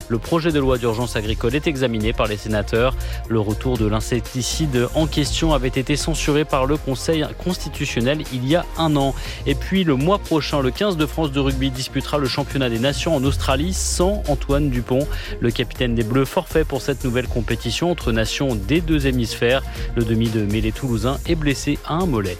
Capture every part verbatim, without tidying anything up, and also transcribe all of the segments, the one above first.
Le projet de loi d'urgence agricole est examiné par les sénateurs. Le retour de l'insecticide en question avait été censuré par le Conseil constitutionnel il y a un an. Et puis le mois prochain, le quinze de France de rugby disputera le championnat des nations en Australie sans Antoine Dupont. Le capitaine des Bleus forfait pour cette nouvelle compétition entre nations des deux hémisphères. Le demi de mêlée toulousain est blessé à un mollet.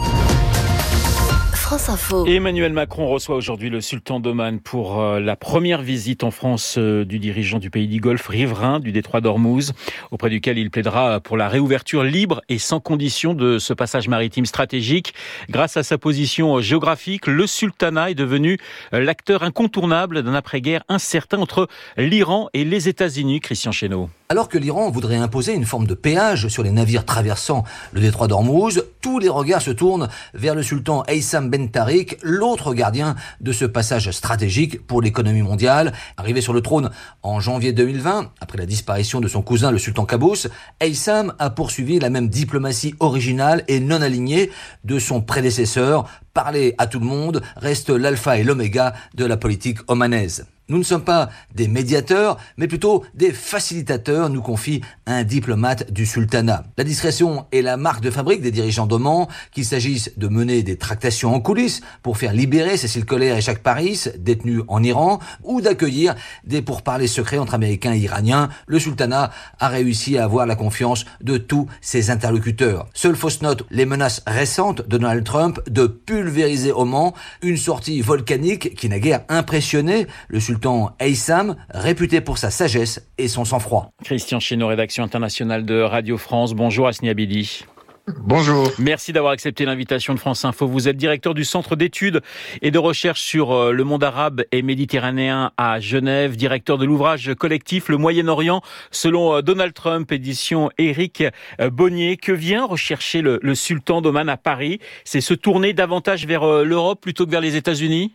France Info. Emmanuel Macron reçoit aujourd'hui le sultan d'Oman pour euh, la première visite en France euh, du dirigeant du pays du Golfe riverain du détroit d'Ormuz, auprès duquel il plaidera pour la réouverture libre et sans condition de ce passage maritime stratégique. Grâce à sa position géographique, le sultanat est devenu l'acteur incontournable d'un après-guerre incertain entre l'Iran et les États-Unis. Christian Chesneau. Alors que l'Iran voudrait imposer une forme de péage sur les navires traversant le détroit d'Ormuz, tous les regards se tournent vers le sultan Haytham Ben Tarik, l'autre gardien de ce passage stratégique pour l'économie mondiale. Arrivé sur le trône en janvier deux mille vingt, après la disparition de son cousin le sultan Qaboos, Haytham a poursuivi la même diplomatie originale et non alignée de son prédécesseur. Parler à tout le monde reste l'alpha et l'oméga de la politique omanaise. Nous ne sommes pas des médiateurs, mais plutôt des facilitateurs, nous confie un diplomate du sultanat. La discrétion est la marque de fabrique des dirigeants d'Oman, qu'il s'agisse de mener des tractations en coulisses pour faire libérer Cécile Colère et Jacques Paris, détenus en Iran, ou d'accueillir des pourparlers secrets entre Américains et Iraniens. Le sultanat a réussi à avoir la confiance de tous ses interlocuteurs. Seule fausse note, les menaces récentes de Donald Trump de pulvériser Oman, une sortie volcanique qui n'a guère impressionné le sultan Haytham, réputé pour sa sagesse et son sang-froid. Christian Chesneau, rédaction internationale de Radio France. Bonjour Asni Abidi. Bonjour. Merci d'avoir accepté l'invitation de France Info. Vous êtes directeur du Centre d'études et de recherche sur le monde arabe et méditerranéen à Genève, directeur de l'ouvrage collectif Le Moyen-Orient selon Donald Trump, édition Éric Bonnier. Que vient rechercher le, le sultan d'Oman à Paris? C'est se tourner davantage vers l'Europe plutôt que vers les États-Unis?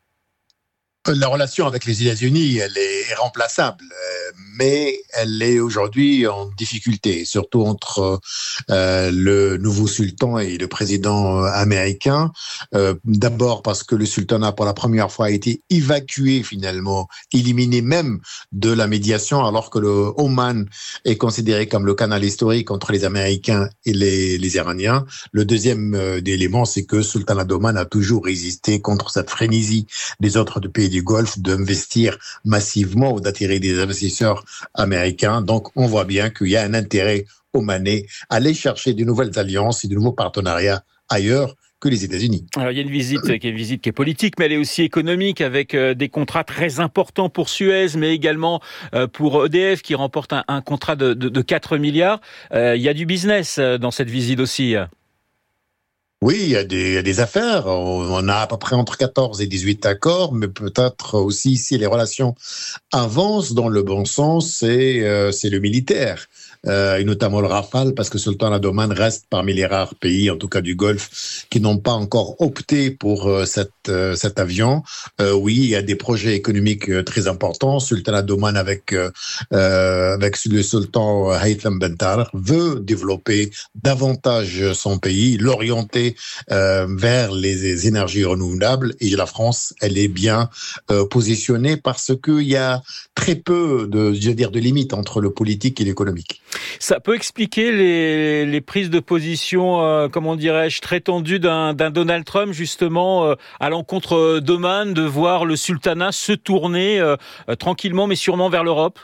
La relation avec les États-Unis, elle est irremplaçable, mais elle est aujourd'hui en difficulté, surtout entre euh, le nouveau sultan et le président américain. Euh, d'abord parce que le sultanat, pour la première fois, a été évacué finalement, éliminé même de la médiation, alors que le Oman est considéré comme le canal historique entre les Américains et les, les Iraniens. Le deuxième euh, élément, c'est que le sultanat d'Oman a toujours résisté contre cette frénésie des autres pays du Golfe d'investir massivement ou d'attirer des investisseurs américains. Donc, on voit bien qu'il y a un intérêt omanais à aller chercher de nouvelles alliances et de nouveaux partenariats ailleurs que les États-Unis. Alors, il y a une visite qui est une visite qui est politique, mais elle est aussi économique, avec euh, des contrats très importants pour Suez, mais également euh, pour E D F qui remporte un, un contrat de, de, de quatre milliards. Euh, il y a du business dans cette visite aussi. Oui, il y a des, il y a des affaires. On a à peu près entre quatorze et dix-huit accords, mais peut-être aussi si les relations avancent dans le bon sens, c'est, euh, c'est le militaire. Euh, et notamment le Rafale, parce que Sultan d'Oman reste parmi les rares pays, en tout cas du Golfe, qui n'ont pas encore opté pour euh, cette, euh, cet avion. Euh, oui, il y a des projets économiques euh, très importants. Sultan d'Oman avec euh, avec le Sultan Haytham Ben Tarik veut développer davantage son pays, l'orienter euh, vers les énergies renouvelables. Et la France, elle est bien euh, positionnée parce qu'il y a très peu de, je veux dire, de limites entre le politique et l'économique. Ça peut expliquer les, les prises de position, euh, comment dirais-je, très tendues d'un, d'un Donald Trump, justement, euh, à l'encontre d'Oman, de voir le sultanat se tourner euh, euh, tranquillement, mais sûrement vers l'Europe?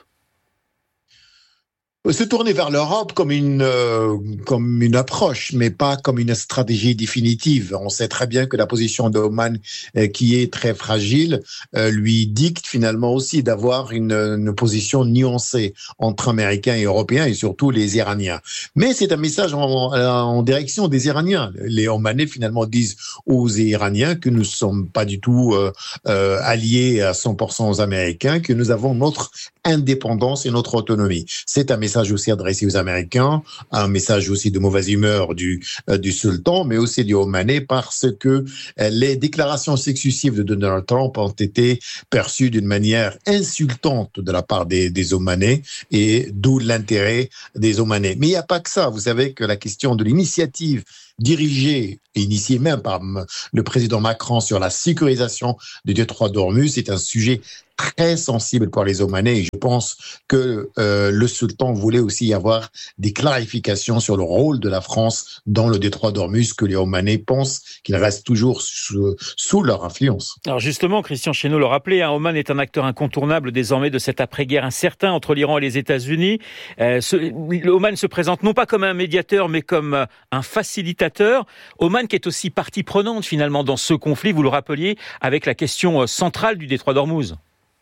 Se tourner vers l'Europe comme une euh, comme une approche, mais pas comme une stratégie définitive. On sait très bien que la position d'Oman, euh, qui est très fragile, euh, lui dicte finalement aussi d'avoir une, une position nuancée entre Américains et Européens, et surtout les Iraniens. Mais c'est un message en, en direction des Iraniens. Les Omanais finalement disent aux Iraniens que nous ne sommes pas du tout euh, euh, alliés à cent pour cent aux Américains, que nous avons notre indépendance et notre autonomie. C'est un message aussi adressé aux Américains, un message aussi de mauvaise humeur du, euh, du sultan, mais aussi du Omanais, parce que euh, les déclarations successives de Donald Trump ont été perçues d'une manière insultante de la part des, des Omanais, et d'où l'intérêt des Omanais. Mais il n'y a pas que ça. Vous savez que la question de l'initiative dirigée et initiée même par le président Macron sur la sécurisation du détroit d'Ormuz, c'est un sujet très sensible pour les Omanais et je pense que euh, le sultan voulait aussi y avoir des clarifications sur le rôle de la France dans le détroit d'Ormuz, que les Omanais pensent qu'il reste toujours sous, sous leur influence. Alors justement, Christian Chesneau le rappelait, hein, Oman est un acteur incontournable désormais de cette après-guerre incertain entre l'Iran et les États-Unis. Euh, ce, Oman se présente non pas comme un médiateur, mais comme un facilitateur. Oman qui est aussi partie prenante finalement dans ce conflit, vous le rappeliez, avec la question centrale du détroit d'Ormuz.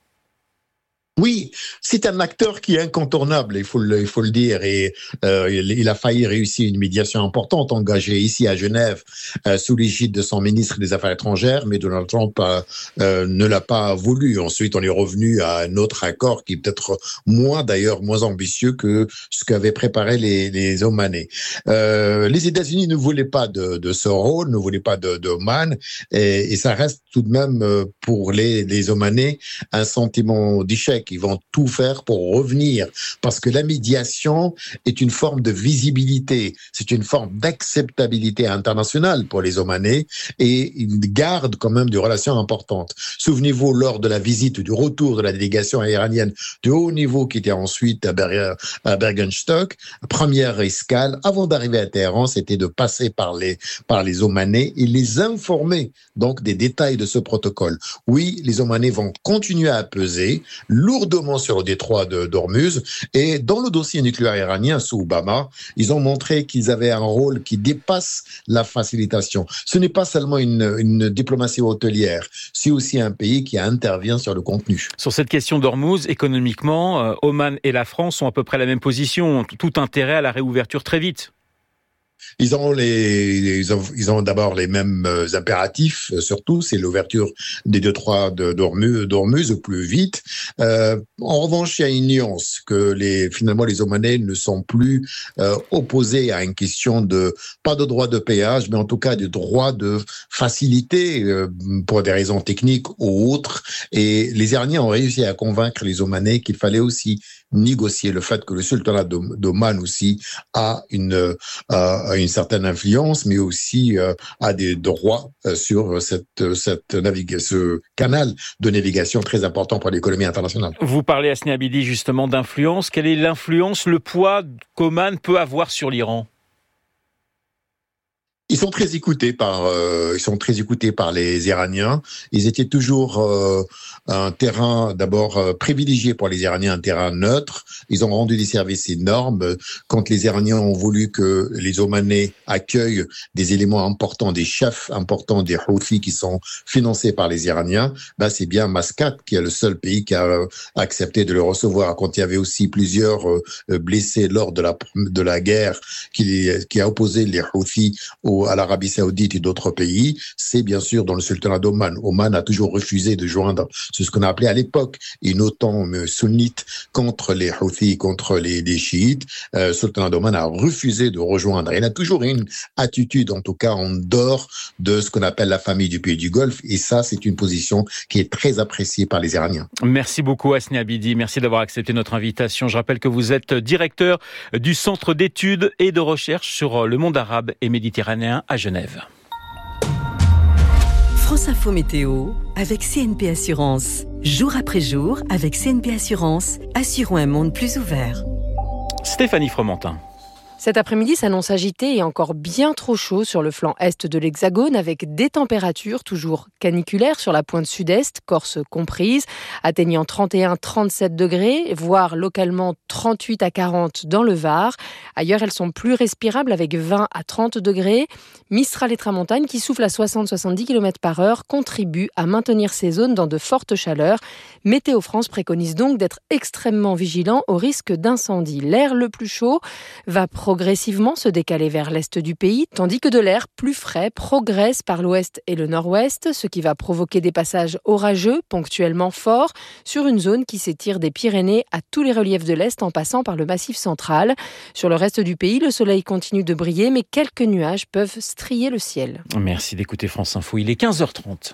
Oui, c'est un acteur qui est incontournable, il faut le, il faut le dire, et euh, il, il a failli réussir une médiation importante engagée ici à Genève euh, sous l'égide de son ministre des Affaires étrangères, mais Donald Trump euh, euh, ne l'a pas voulu. Ensuite, on est revenu à un autre accord qui est peut-être moins, d'ailleurs, moins ambitieux que ce qu'avaient préparé les, les Omanais. Euh, les États-Unis ne voulaient pas de, de ce rôle, ne voulaient pas de, de Oman, et, et ça reste tout de même pour les, les Omanais un sentiment d'échec. Ils vont tout faire pour revenir parce que la médiation est une forme de visibilité, c'est une forme d'acceptabilité internationale pour les Omanais et ils gardent quand même des relations importantes. Souvenez-vous, lors de la visite du retour de la délégation iranienne de haut niveau qui était ensuite à, Ber- à Bergenstock, première escale, avant d'arriver à Téhéran, c'était de passer par les, par les Omanais et les informer donc des détails de ce protocole. Oui, les Omanais vont continuer à peser lourdement sur le détroit de, d'Ormuz et dans le dossier nucléaire iranien sous Obama, ils ont montré qu'ils avaient un rôle qui dépasse la facilitation. Ce n'est pas seulement une, une diplomatie hôtelière, c'est aussi un pays qui intervient sur le contenu. Sur cette question d'Ormuz, économiquement, euh, Oman et la France ont à peu près la même position, ont tout intérêt à la réouverture très vite. Ils ont les, ils ont, ils ont d'abord les mêmes impératifs, surtout, c'est l'ouverture des détroits d'Ormuz, d'Ormuz au plus vite. Euh, en revanche, il y a une nuance que les, finalement, les Omanais ne sont plus euh, opposés à une question de, pas de droit de péage, mais en tout cas de droit de facilité euh, pour des raisons techniques ou autres. Et les Iraniens ont réussi à convaincre les Omanais qu'il fallait aussi négocier le fait que le sultanat d'Oman aussi a une, euh, une certaine influence, mais aussi euh, a des droits euh, sur cette, cette naviga- ce canal de navigation très important pour l'économie internationale. Vous parlez, Hasni Abidi, justement d'influence. Quelle est l'influence, le poids qu'Oman peut avoir sur l'Iran ? Ils sont très écoutés par, euh, ils sont très écoutés par les Iraniens. Ils étaient toujours euh, un terrain d'abord euh, privilégié pour les Iraniens, un terrain neutre. Ils ont rendu des services énormes. Quand les Iraniens ont voulu que les Omanais accueillent des éléments importants, des chefs importants des Houthis qui sont financés par les Iraniens, bah c'est bien Mascate qui est le seul pays qui a euh, accepté de le recevoir. Quand il y avait aussi plusieurs euh, blessés lors de la de la guerre qui qui a opposé les Houthis aux à l'Arabie Saoudite et d'autres pays, c'est bien sûr dans le sultanat d'Oman. Oman a toujours refusé de joindre ce qu'on a appelé à l'époque une OTAN sunnite contre les Houthis, contre les, les chiites. Euh, le sultanat d'Oman a refusé de rejoindre. Il a toujours une attitude, en tout cas en dehors de ce qu'on appelle la famille du pays du Golfe, et ça, c'est une position qui est très appréciée par les Iraniens. Merci beaucoup, Hasni Abidi. Merci d'avoir accepté notre invitation. Je rappelle que vous êtes directeur du Centre d'études et de recherche sur le monde arabe et méditerranéen à Genève. France Info Météo avec C N P Assurance. Jour après jour, avec C N P Assurance, assurons un monde plus ouvert. Stéphanie Fromentin. Cet après-midi s'annonce agité et encore bien trop chaud sur le flanc est de l'Hexagone avec des températures toujours caniculaires sur la pointe sud-est, Corse comprise, atteignant trente et un à trente-sept degrés, voire localement trente-huit à quarante dans le Var. Ailleurs, elles sont plus respirables avec vingt à trente degrés. Mistral et tramontane qui soufflent à soixante à soixante-dix kilomètres par heure contribuent à maintenir ces zones dans de fortes chaleurs. Météo France préconise donc d'être extrêmement vigilant au risque d'incendie. L'air le plus chaud va progressivement se décaler vers l'est du pays, tandis que de l'air plus frais progresse par l'ouest et le nord-ouest, ce qui va provoquer des passages orageux, ponctuellement forts, sur une zone qui s'étire des Pyrénées à tous les reliefs de l'est en passant par le Massif central. Sur le reste du pays, le soleil continue de briller, mais quelques nuages peuvent strier le ciel. Merci d'écouter France Info, il est quinze heures trente.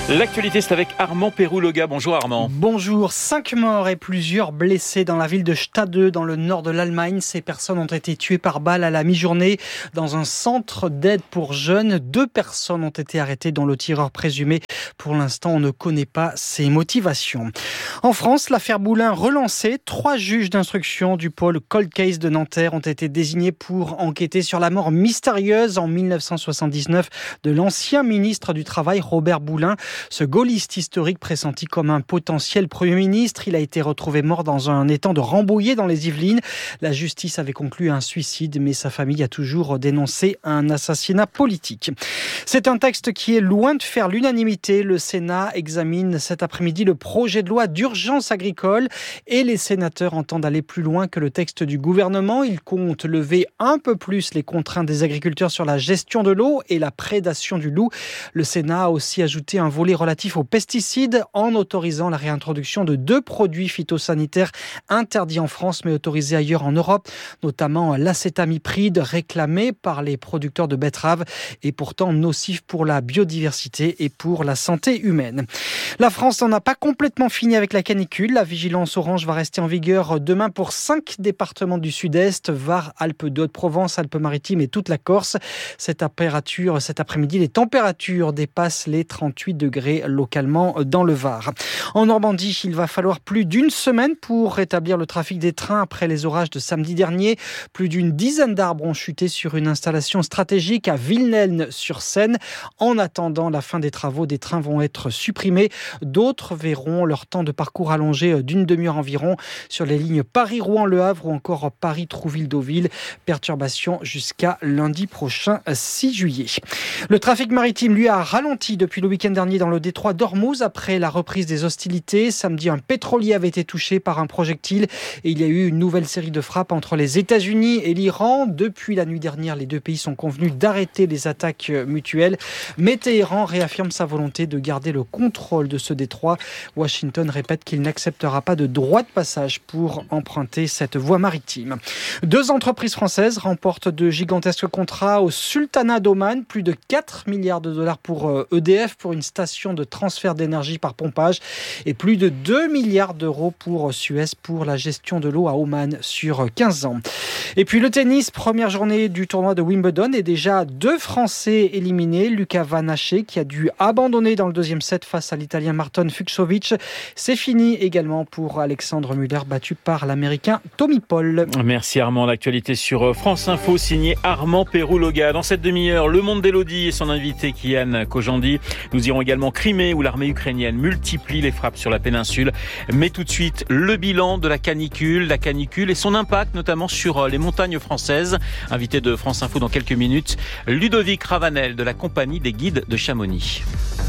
L'actualité, c'est avec Armand Pérou-Loga. Bonjour Armand. Bonjour. Cinq morts et plusieurs blessés dans la ville de Stade, dans le nord de l'Allemagne. Ces personnes ont été tuées par balle à la mi-journée dans un centre d'aide pour jeunes. Deux personnes ont été arrêtées, dont le tireur présumé. Pour l'instant, on ne connaît pas ses motivations. En France, l'affaire Boulin relancée. Trois juges d'instruction du pôle Cold Case de Nanterre ont été désignés pour enquêter sur la mort mystérieuse en dix-neuf cent soixante-dix-neuf de l'ancien ministre du Travail, Robert Boulin. Ce gaulliste historique pressenti comme un potentiel Premier ministre, il a été retrouvé mort dans un étang de Rambouillet dans les Yvelines. La justice avait conclu un suicide, mais sa famille a toujours dénoncé un assassinat politique. C'est un texte qui est loin de faire l'unanimité. Le Sénat examine cet après-midi le projet de loi d'urgence agricole et les sénateurs entendent aller plus loin que le texte du gouvernement. Ils comptent lever un peu plus les contraintes des agriculteurs sur la gestion de l'eau et la prédation du loup. Le Sénat a aussi ajouté un volet relatif aux pesticides en autorisant la réintroduction de deux produits phytosanitaires interdits en France mais autorisés ailleurs en Europe, notamment l'acétamipride réclamé par les producteurs de betteraves et pourtant nocif pour la biodiversité et pour la santé humaine. La France n'en a pas complètement fini avec la canicule. La vigilance orange va rester en vigueur demain pour cinq départements du sud-est, Var, Alpes de Haute-Provence, Alpes-Maritimes et toute la Corse. Cette température, cet après-midi, les températures dépassent les trente-huit degrés localement dans le Var. En Normandie, il va falloir plus d'une semaine pour rétablir le trafic des trains après les orages de samedi dernier. Plus d'une dizaine d'arbres ont chuté sur une installation stratégique à Villeneuve-sur-Seine. En attendant la fin des travaux, des trains vont être supprimés. D'autres verront leur temps de parcours allongé d'une demi-heure environ sur les lignes Paris-Rouen-Le Havre ou encore Paris-Trouville-Deauville. Perturbation jusqu'à lundi prochain, six juillet. Le trafic maritime, lui, a ralenti depuis le week-end dernier dans le détroit d'Ormuz après la reprise des hostilités. Samedi, un pétrolier avait été touché par un projectile et il y a eu une nouvelle série de frappes entre les États-Unis et l'Iran. Depuis la nuit dernière, les deux pays sont convenus d'arrêter les attaques mutuelles. Mais Téhéran réaffirme sa volonté de garder le contrôle de ce détroit. Washington répète qu'il n'acceptera pas de droit de passage pour emprunter cette voie maritime. Deux entreprises françaises remportent de gigantesques contrats au Sultanat d'Oman. Plus de quatre milliards de dollars pour E D F pour une station de transfert d'énergie par pompage et plus de deux milliards d'euros pour Suez pour la gestion de l'eau à Oman sur quinze ans. Et puis le tennis, première journée du tournoi de Wimbledon et déjà deux Français éliminés. Luca Van Haché qui a dû abandonner dans le deuxième set face à l'Italien Marton Fucsovics. C'est fini également pour Alexandre Muller battu par l'Américain Tommy Paul. Merci Armand. L'actualité sur France Info signé Armand Pérou-Loga. Dans cette demi-heure, le monde d'Élodie et son invité Kian Kojandi. Nous irons également Crimée où l'armée ukrainienne multiplie les frappes sur la péninsule. Mais tout de suite, le bilan de la canicule, la canicule et son impact notamment sur les montagnes françaises. Invité de France Info dans quelques minutes, Ludovic Ravanel de la compagnie des guides de Chamonix.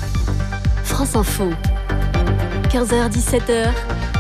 France Info, quinze heures dix-sept heures,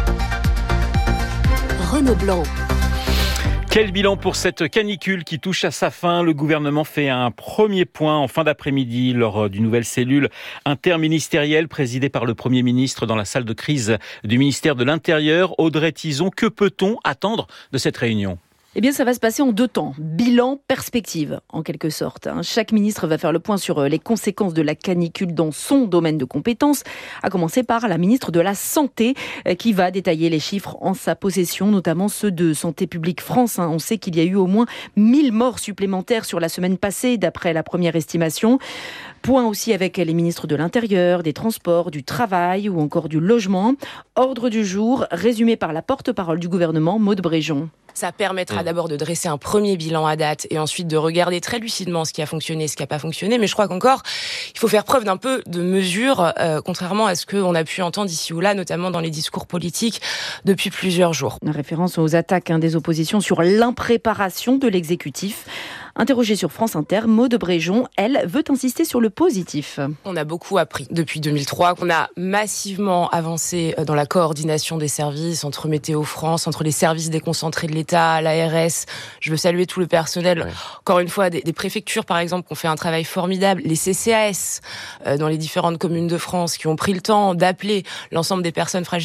Renaud Blanc. Quel bilan pour cette canicule qui touche à sa fin? Le gouvernement fait un premier point en fin d'après-midi lors d'une nouvelle cellule interministérielle présidée par le Premier ministre dans la salle de crise du ministère de l'Intérieur. Audrey Tizon, que peut-on attendre de cette réunion? Eh bien, ça va se passer en deux temps. Bilan, perspective, en quelque sorte. Chaque ministre va faire le point sur les conséquences de la canicule dans son domaine de compétences, à commencer par la ministre de la Santé, qui va détailler les chiffres en sa possession, notamment ceux de Santé publique France. On sait qu'il y a eu au moins mille morts supplémentaires sur la semaine passée, d'après la première estimation. Point aussi avec les ministres de l'Intérieur, des Transports, du Travail ou encore du Logement. Ordre du jour, résumé par la porte-parole du gouvernement, Maude Bréjon. Ça permettra d'abord de dresser un premier bilan à date et ensuite de regarder très lucidement ce qui a fonctionné, ce qui n'a pas fonctionné. Mais je crois qu'encore, il faut faire preuve d'un peu de mesure, euh, contrairement à ce qu'on a pu entendre ici ou là, notamment dans les discours politiques depuis plusieurs jours. Une référence aux attaques hein, des oppositions sur l'impréparation de l'exécutif. Interrogée sur France Inter, Maude Bréjon, elle, veut insister sur le positif. On a beaucoup appris depuis deux mille trois, qu'on a massivement avancé dans la coordination des services entre Météo France, entre les services déconcentrés de l'État, l'A R S. Je veux saluer tout le personnel, ouais. Encore une fois, des, des préfectures par exemple, qui ont fait un travail formidable, les C C A S euh, dans les différentes communes de France, qui ont pris le temps d'appeler l'ensemble des personnes fragiles.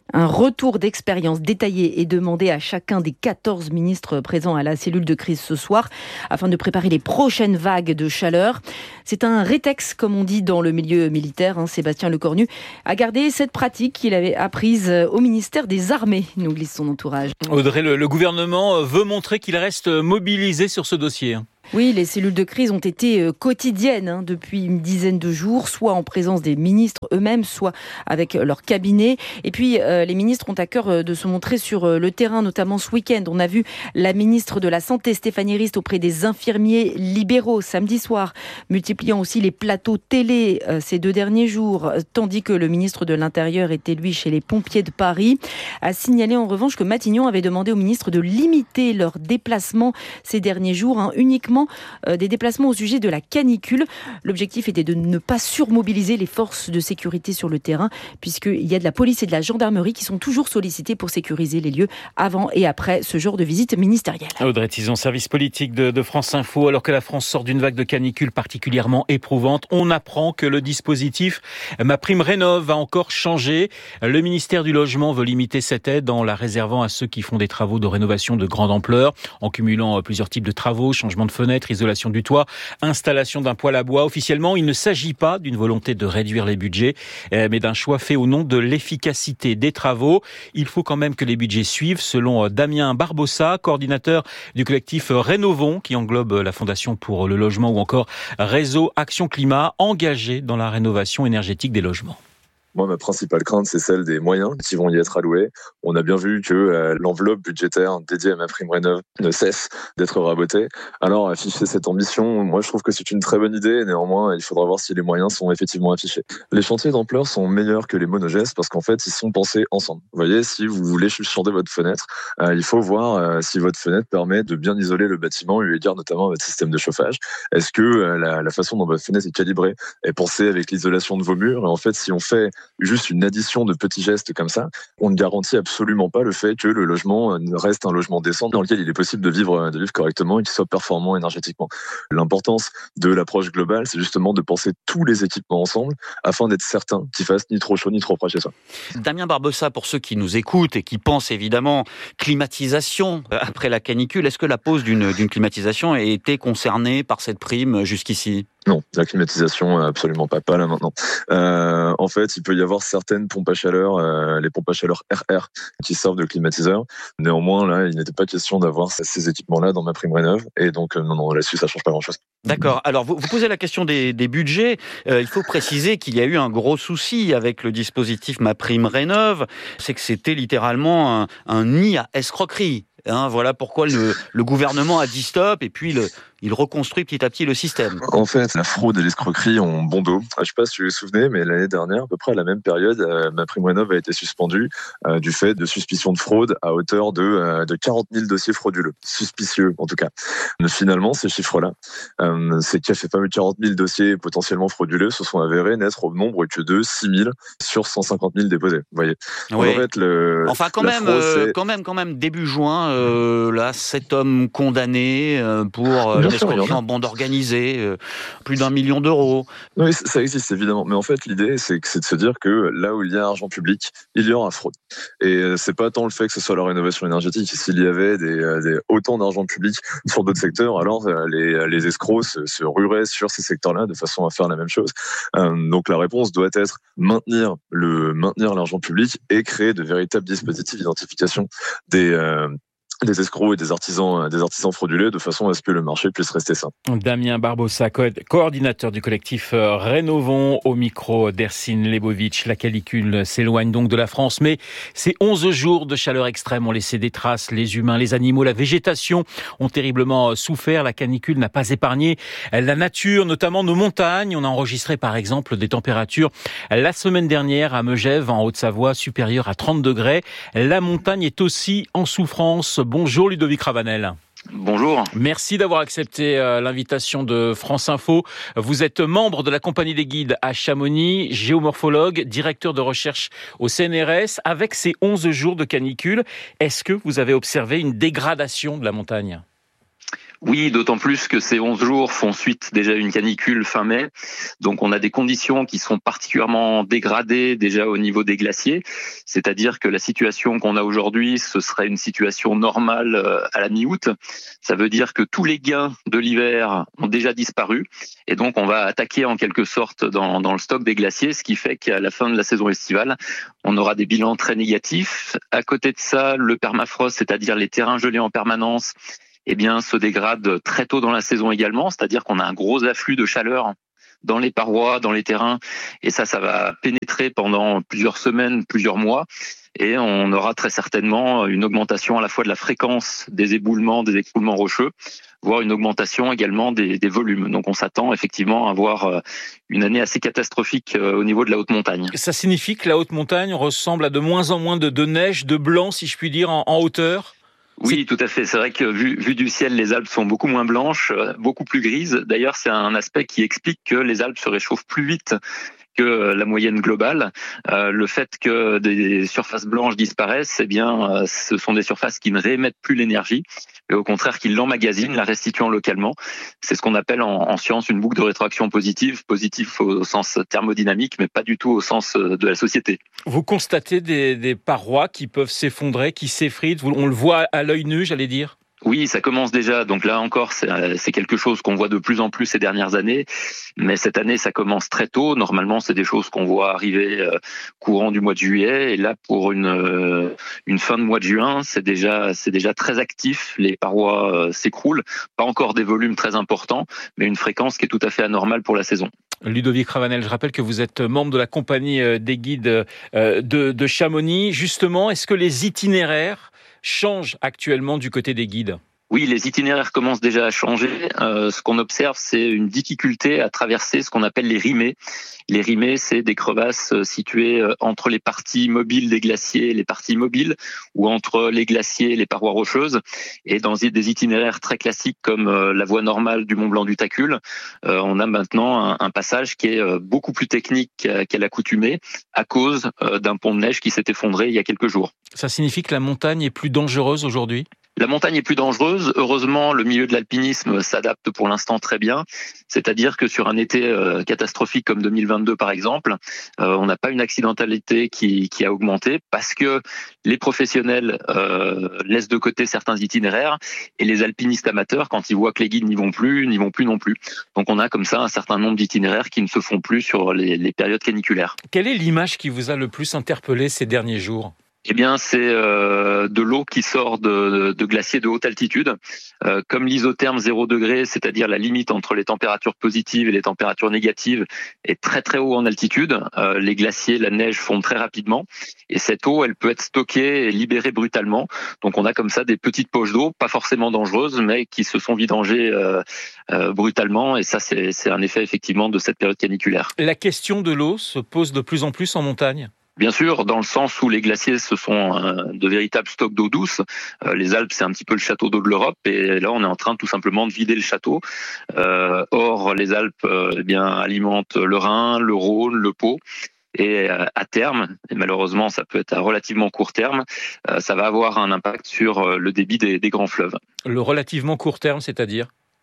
Un retour d'expérience détaillé est demandé à chacun des quatorze ministres présents à la cellule de crise ce soir afin de préparer les prochaines vagues de chaleur. C'est un rétex, comme on dit dans le milieu militaire. Hein. Sébastien Lecornu a gardé cette pratique qu'il avait apprise au ministère des Armées, nous glisse son entourage. Audrey, le, le gouvernement veut montrer qu'il reste mobilisé sur ce dossier. Oui, les cellules de crise ont été quotidiennes hein, depuis une dizaine de jours, soit en présence des ministres eux-mêmes, soit avec leur cabinet. Et puis, euh, les ministres ont à cœur de se montrer sur le terrain, notamment ce week-end. On a vu la ministre de la Santé, Stéphanie Rist, auprès des infirmiers libéraux samedi soir, multipliant aussi les plateaux télé euh, ces deux derniers jours, tandis que le ministre de l'Intérieur était, lui, chez les pompiers de Paris. A signalé en revanche que Matignon avait demandé aux ministres de limiter leurs déplacements ces derniers jours, hein, uniquement des déplacements au sujet de la canicule. L'objectif était de ne pas surmobiliser les forces de sécurité sur le terrain, puisqu'il y a de la police et de la gendarmerie qui sont toujours sollicités pour sécuriser les lieux avant et après ce genre de visite ministérielle. Audrey Tizon, service politique de, de France Info. Alors que la France sort d'une vague de canicule particulièrement éprouvante, on apprend que le dispositif MaPrimeRénov' a encore changé. Le ministère du Logement veut limiter cette aide en la réservant à ceux qui font des travaux de rénovation de grande ampleur, en cumulant plusieurs types de travaux, changement de fenêtre, isolation du toit, installation d'un poêle à bois. Officiellement, il ne s'agit pas d'une volonté de réduire les budgets, mais d'un choix fait au nom de l'efficacité des travaux. Il faut quand même que les budgets suivent, selon Damien Barbossa, coordinateur du collectif Rénovons, qui englobe la Fondation pour le logement ou encore Réseau Action Climat, engagé dans la rénovation énergétique des logements. Moi, ma principale crainte, c'est celle des moyens qui vont y être alloués. On a bien vu que euh, l'enveloppe budgétaire dédiée à MaPrimeRénov' ne cesse d'être rabotée. Alors, afficher cette ambition, moi, je trouve que c'est une très bonne idée. Néanmoins, il faudra voir si les moyens sont effectivement affichés. Les chantiers d'ampleur sont meilleurs que les monogestes parce qu'en fait, ils sont pensés ensemble. Vous voyez, si vous voulez changer votre fenêtre, euh, il faut voir euh, si votre fenêtre permet de bien isoler le bâtiment, eu égard notamment à votre système de chauffage. Est-ce que euh, la, la façon dont votre fenêtre est calibrée est pensée avec l'isolation de vos murs? Et en fait, si on fait juste une addition de petits gestes comme ça, on ne garantit absolument pas le fait que le logement reste un logement décent dans lequel il est possible de vivre, de vivre correctement et qu'il soit performant énergétiquement. L'importance de l'approche globale, c'est justement de penser tous les équipements ensemble afin d'être certain qu'ils fassent ni trop chaud ni trop froid chez soi. Damien Barbossa, pour ceux qui nous écoutent et qui pensent évidemment climatisation après la canicule, est-ce que la pose d'une, d'une climatisation a été concernée par cette prime jusqu'ici ? Non, la climatisation, absolument pas, pas là maintenant. Euh, en fait, il peut y avoir certaines pompes à chaleur, euh, les pompes à chaleur R R, qui servent de climatiseur. Néanmoins, là, il n'était pas question d'avoir ces équipements-là dans MaPrimeRénov'. Et donc, euh, non, non, là-dessus, ça change pas grand-chose. D'accord. Alors, vous, vous posez la question des, des budgets. Euh, il faut préciser qu'il y a eu un gros souci avec le dispositif MaPrimeRénov'. C'est que c'était littéralement un, un nid à escroquerie. Hein, voilà pourquoi le, le gouvernement a dit stop et puis le, il reconstruit petit à petit le système. En fait, la fraude et l'escroquerie ont bon dos. Je ne sais pas si vous vous souvenez, mais l'année dernière, à peu près à la même période, euh, MaPrimeRénov' a été suspendu euh, du fait de suspicion de fraude à hauteur de, euh, de quarante mille dossiers frauduleux. Suspicieux, en tout cas. Mais finalement, ces chiffres-là, euh, ces fameux quarante mille dossiers potentiellement frauduleux se sont avérés n'être au nombre que de six mille sur cent cinquante mille déposés. Vous voyez. Oui. En fait, le, enfin, quand même, fraude, euh, quand même, quand même, début juin, euh, là, sept hommes condamnés euh, pour euh, l'escroquerie en bande organisée, euh, plus d'un million d'euros. Oui, ça existe évidemment. Mais en fait, l'idée, c'est, c'est de se dire que là où il y a argent public, il y aura fraude. Et c'est pas tant le fait que ce soit la rénovation énergétique. S'il y avait des, des, autant d'argent public sur d'autres secteurs, alors les, les escrocs se, se rueraient sur ces secteurs-là de façon à faire la même chose. Euh, donc la réponse doit être maintenir le maintenir l'argent public et créer de véritables dispositifs d'identification des euh, des escrocs et des artisans, des artisans frauduleux de façon à ce que le marché puisse rester sain. Damien Barbossa, co- coordinateur du collectif Rénovons, au micro d'Ercine Lebovitch. La canicule s'éloigne donc de la France, mais ces onze jours de chaleur extrême ont laissé des traces. Les humains, les animaux, la végétation ont terriblement souffert. La canicule n'a pas épargné la nature, notamment nos montagnes. On a enregistré par exemple des températures la semaine dernière à Megève, en Haute-Savoie, supérieures à trente degrés. La montagne est aussi en souffrance. Bonjour Ludovic Ravanel. Bonjour. Merci d'avoir accepté l'invitation de France Info. Vous êtes membre de la Compagnie des Guides à Chamonix, géomorphologue, directeur de recherche au C N R S. Avec ces onze jours de canicule, est-ce que vous avez observé une dégradation de la montagne ? Oui, d'autant plus que ces onze jours font suite déjà à une canicule fin mai. Donc on a des conditions qui sont particulièrement dégradées déjà au niveau des glaciers. C'est-à-dire que la situation qu'on a aujourd'hui, ce serait une situation normale à la mi-août. Ça veut dire que tous les gains de l'hiver ont déjà disparu. Et donc on va attaquer en quelque sorte dans, dans le stock des glaciers, ce qui fait qu'à la fin de la saison estivale, on aura des bilans très négatifs. À côté de ça, le permafrost, c'est-à-dire les terrains gelés en permanence, eh bien, se dégrade très tôt dans la saison également, c'est-à-dire qu'on a un gros afflux de chaleur dans les parois, dans les terrains, et ça, ça va pénétrer pendant plusieurs semaines, plusieurs mois, et on aura très certainement une augmentation à la fois de la fréquence des éboulements, des écroulements rocheux, voire une augmentation également des, des volumes. Donc on s'attend effectivement à avoir une année assez catastrophique au niveau de la haute montagne. Ça signifie que la haute montagne ressemble à de moins en moins de, de neige, de blanc, si je puis dire, en, en hauteur ? Oui, tout à fait. C'est vrai que vu, vu du ciel, les Alpes sont beaucoup moins blanches, beaucoup plus grises. D'ailleurs, c'est un aspect qui explique que les Alpes se réchauffent plus vite que la moyenne globale. Euh, le fait que des surfaces blanches disparaissent, eh bien, euh, ce sont des surfaces qui ne réémettent plus l'énergie, mais au contraire qui l'emmagasinent, la restituant localement. C'est ce qu'on appelle en, en science une boucle de rétroaction positive, positive au sens thermodynamique, mais pas du tout au sens de la société. Vous constatez des, des parois qui peuvent s'effondrer, qui s'effritent, on le voit à l'œil nu, j'allais dire ? Oui, ça commence déjà. Donc là encore, c'est, c'est quelque chose qu'on voit de plus en plus ces dernières années. Mais cette année, ça commence très tôt. Normalement, c'est des choses qu'on voit arriver euh, courant du mois de juillet. Et là, pour une euh, une fin de mois de juin, c'est déjà c'est déjà très actif. Les parois euh, s'écroulent. Pas encore des volumes très importants, mais une fréquence qui est tout à fait anormale pour la saison. Ludovic Ravanel, je rappelle que vous êtes membre de la compagnie des guides de, de Chamonix. Justement, est-ce que les itinéraires changent actuellement du côté des guides ? Oui, les itinéraires commencent déjà à changer. Euh, ce qu'on observe, c'est une difficulté à traverser ce qu'on appelle les rimés. Les rimés, c'est des crevasses situées entre les parties mobiles des glaciers et les parties immobiles, ou entre les glaciers et les parois rocheuses. Et dans des itinéraires très classiques comme la voie normale du Mont Blanc du Tacul, euh, on a maintenant un, un passage qui est beaucoup plus technique qu'à l'accoutumée à cause d'un pont de neige qui s'est effondré il y a quelques jours. Ça signifie que la montagne est plus dangereuse aujourd'hui ? La montagne est plus dangereuse. Heureusement, le milieu de l'alpinisme s'adapte pour l'instant très bien. C'est-à-dire que sur un été euh, catastrophique comme deux mille vingt-deux, par exemple, euh, on n'a pas une accidentalité qui, qui a augmenté parce que les professionnels euh, laissent de côté certains itinéraires et les alpinistes amateurs, quand ils voient que les guides n'y vont plus, n'y vont plus non plus. Donc on a comme ça un certain nombre d'itinéraires qui ne se font plus sur les, les périodes caniculaires. Quelle est l'image qui vous a le plus interpellé ces derniers jours ? Eh bien, c'est euh, de l'eau qui sort de, de glaciers de haute altitude. Euh, comme l'isotherme zéro degré, c'est-à-dire la limite entre les températures positives et les températures négatives, est très très haut en altitude. Euh, les glaciers, la neige fondent très rapidement. Et cette eau, elle peut être stockée et libérée brutalement. Donc on a comme ça des petites poches d'eau, pas forcément dangereuses, mais qui se sont vidangées euh, euh, brutalement. Et ça, c'est, c'est un effet effectivement de cette période caniculaire. La question de l'eau se pose de plus en plus en montagne ? Bien sûr, dans le sens où les glaciers, ce sont euh, de véritables stocks d'eau douce. Euh, les Alpes, c'est un petit peu le château d'eau de l'Europe, et là, on est en train tout simplement de vider le château. Euh, or, les Alpes, euh, eh bien, alimentent le Rhin, le Rhône, le Pô. Et euh, à terme, et malheureusement, ça peut être à relativement court terme, euh, ça va avoir un impact sur euh, le débit des, des grands fleuves. Le relativement court terme, c'est-à-dire ?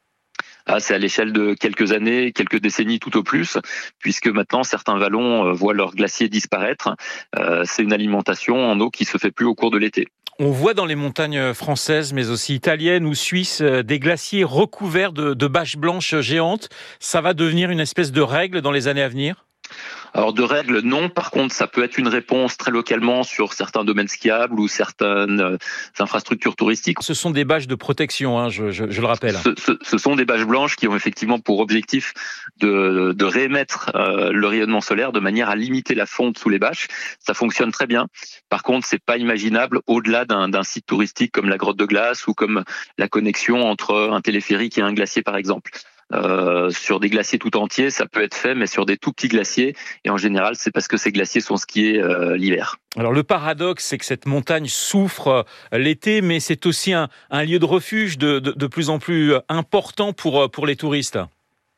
Ah, c'est à l'échelle de quelques années, quelques décennies tout au plus, puisque maintenant certains vallons voient leurs glaciers disparaître. Euh, c'est une alimentation en eau qui se fait plus au cours de l'été. On voit dans les montagnes françaises, mais aussi italiennes ou suisses, des glaciers recouverts de, de bâches blanches géantes. Ça va devenir une espèce de règle dans les années à venir ? Alors de règles, non. Par contre, ça peut être une réponse très localement sur certains domaines skiables ou certaines euh, infrastructures touristiques. Ce sont des bâches de protection, hein, je, je, je le rappelle. Ce, ce, ce sont des bâches blanches qui ont effectivement pour objectif de, de réémettre euh, le rayonnement solaire de manière à limiter la fonte sous les bâches. Ça fonctionne très bien. Par contre, c'est pas imaginable au-delà d'un, d'un site touristique comme la Grotte de Glace ou comme la connexion entre un téléphérique et un glacier, par exemple. Euh, sur des glaciers tout entiers, ça peut être fait, mais sur des tout petits glaciers, et en général, c'est parce que ces glaciers sont skiés euh, l'hiver. Alors le paradoxe, c'est que cette montagne souffre l'été, mais c'est aussi un, un lieu de refuge de, de, de plus en plus important pour, pour les touristes.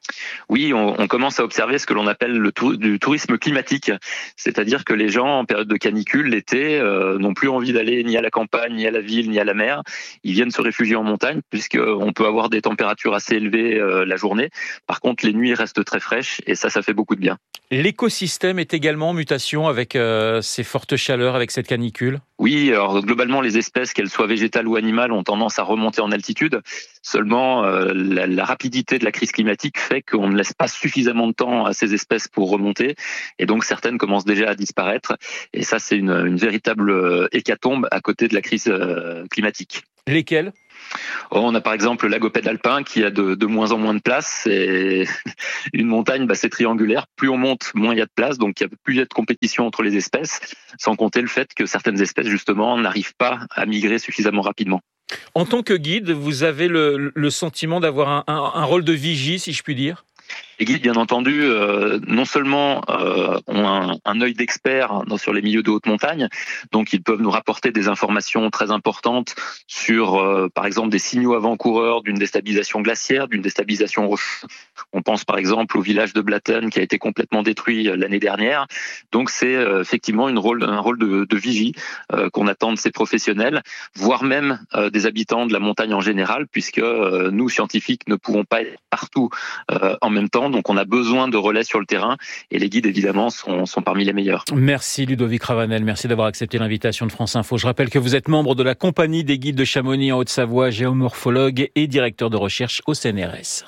Oui, on, on commence à observer ce que l'on appelle le tour, du tourisme climatique, c'est-à-dire que les gens en période de canicule, l'été, euh, n'ont plus envie d'aller ni à la campagne, ni à la ville, ni à la mer. Ils viennent se réfugier en montagne puisqu'on peut avoir des températures assez élevées euh, la journée. Par contre, les nuits restent très fraîches et ça, ça fait beaucoup de bien. L'écosystème est également en mutation avec euh, ces fortes chaleurs, avec cette canicule ? Oui, alors globalement, les espèces, qu'elles soient végétales ou animales, ont tendance à remonter en altitude. Seulement, euh, la, la rapidité de la crise climatique fait qu'on ne laisse pas suffisamment de temps à ces espèces pour remonter. Et donc, certaines commencent déjà à disparaître. Et ça, c'est une, une véritable hécatombe à côté de la crise euh, climatique. Lesquelles ? On a par exemple l'agopède alpin qui a de, de moins en moins de place. Et une montagne, bah, c'est triangulaire. Plus on monte, moins il y a de place. Donc il n'y a plus de compétition entre les espèces, sans compter le fait que certaines espèces, justement, n'arrivent pas à migrer suffisamment rapidement. En tant que guide, vous avez le, le sentiment d'avoir un, un, un rôle de vigie, si je puis dire ? Les guides, bien entendu, euh, non seulement euh, ont un, un œil d'expert dans, sur les milieux de haute montagne, donc ils peuvent nous rapporter des informations très importantes sur, euh, par exemple, des signaux avant-coureurs d'une déstabilisation glaciaire, d'une déstabilisation rocheuse. On pense par exemple au village de Blatten qui a été complètement détruit l'année dernière. Donc c'est euh, effectivement une rôle, un rôle de, de vigie euh, qu'on attend de ces professionnels, voire même euh, des habitants de la montagne en général, puisque euh, nous, scientifiques, ne pouvons pas être partout euh, en même temps. Donc on a besoin de relais sur le terrain et les guides évidemment sont, sont parmi les meilleurs. Merci Ludovic Ravanel, merci d'avoir accepté l'invitation de France Info. Je rappelle que vous êtes membre de la Compagnie des guides de Chamonix en Haute-Savoie, géomorphologue et directeur de recherche au C N R S.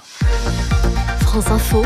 France Info,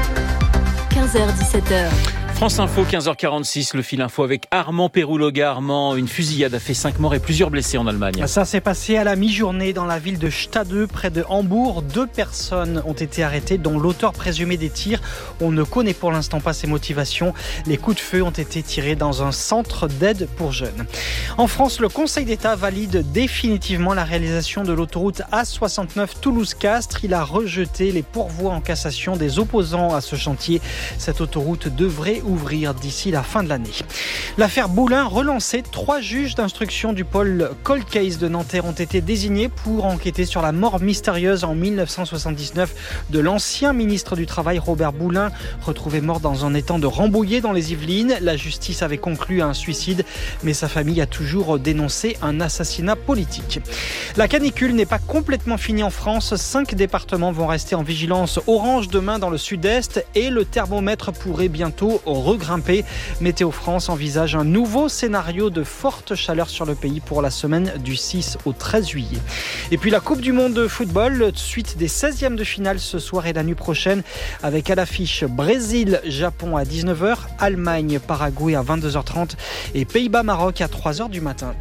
quinze heures dix-sept heures. France Info, quinze heures quarante-six, le fil info avec Armand Pérouloga. Armand, une fusillade a fait cinq morts et plusieurs blessés en Allemagne. Ça s'est passé à la mi-journée dans la ville de Stade, près de Hambourg. Deux personnes ont été arrêtées, dont l'auteur présumé des tirs. On ne connaît pour l'instant pas ses motivations. Les coups de feu ont été tirés dans un centre d'aide pour jeunes. En France, le Conseil d'État valide définitivement la réalisation de l'autoroute A soixante-neuf Toulouse-Castres. Il a rejeté les pourvois en cassation des opposants à ce chantier. Cette autoroute devrait ouvrir d'ici la fin de l'année. L'affaire Boulin relancée, trois juges d'instruction du pôle Cold Case de Nanterre ont été désignés pour enquêter sur la mort mystérieuse en dix-neuf cent soixante-dix-neuf de l'ancien ministre du Travail Robert Boulin, retrouvé mort dans un étang de Rambouillet dans les Yvelines. La justice avait conclu à un suicide, mais sa famille a toujours dénoncé un assassinat politique. La canicule n'est pas complètement finie en France. Cinq départements vont rester en vigilance orange demain dans le sud-est et le thermomètre pourrait bientôt regrimper. Météo France envisage un nouveau scénario de forte chaleur sur le pays pour la semaine du six au treize juillet. Et puis la Coupe du Monde de football, suite des seizièmes de finale ce soir et la nuit prochaine, avec à l'affiche Brésil-Japon à dix-neuf heures, Allemagne-Paraguay à vingt-deux heures trente et Pays-Bas-Maroc à trois heures du matin.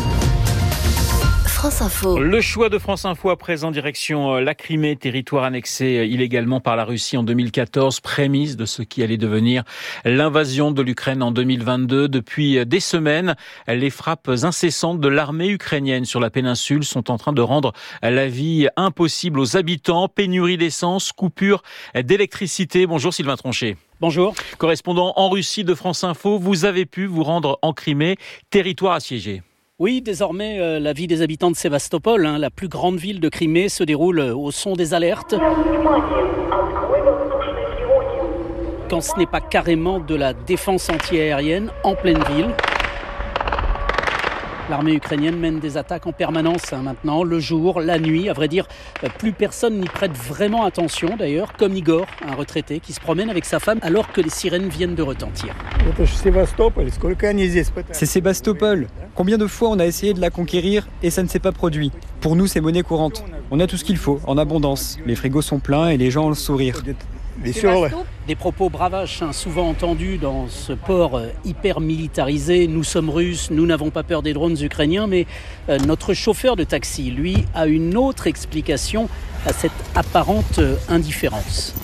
France Info. Le choix de France Info à présent direction la Crimée, territoire annexé illégalement par la Russie en deux mille quatorze, prémisse de ce qui allait devenir l'invasion de l'Ukraine en deux mille vingt-deux. Depuis des semaines, les frappes incessantes de l'armée ukrainienne sur la péninsule sont en train de rendre la vie impossible aux habitants. Pénurie d'essence, coupure d'électricité. Bonjour Sylvain Tronchet. Bonjour. Correspondant en Russie de France Info, vous avez pu vous rendre en Crimée, territoire assiégé. Oui, désormais, euh, la vie des habitants de Sébastopol, hein, la plus grande ville de Crimée, se déroule euh, au son des alertes. Quand ce n'est pas carrément de la défense antiaérienne en pleine ville. L'armée ukrainienne mène des attaques en permanence hein, maintenant, le jour, la nuit. À vrai dire, plus personne n'y prête vraiment attention d'ailleurs, comme Igor, un retraité qui se promène avec sa femme alors que les sirènes viennent de retentir. C'est Sébastopol. Combien de fois on a essayé de la conquérir et ça ne s'est pas produit. Pour nous, c'est monnaie courante. On a tout ce qu'il faut, en abondance. Les frigos sont pleins et les gens ont le sourire. Des propos bravaches, hein, souvent entendus dans ce port euh, hyper militarisé. Nous sommes Russes, nous n'avons pas peur des drones ukrainiens, mais euh, notre chauffeur de taxi, lui, a une autre explication à cette apparente euh, indifférence.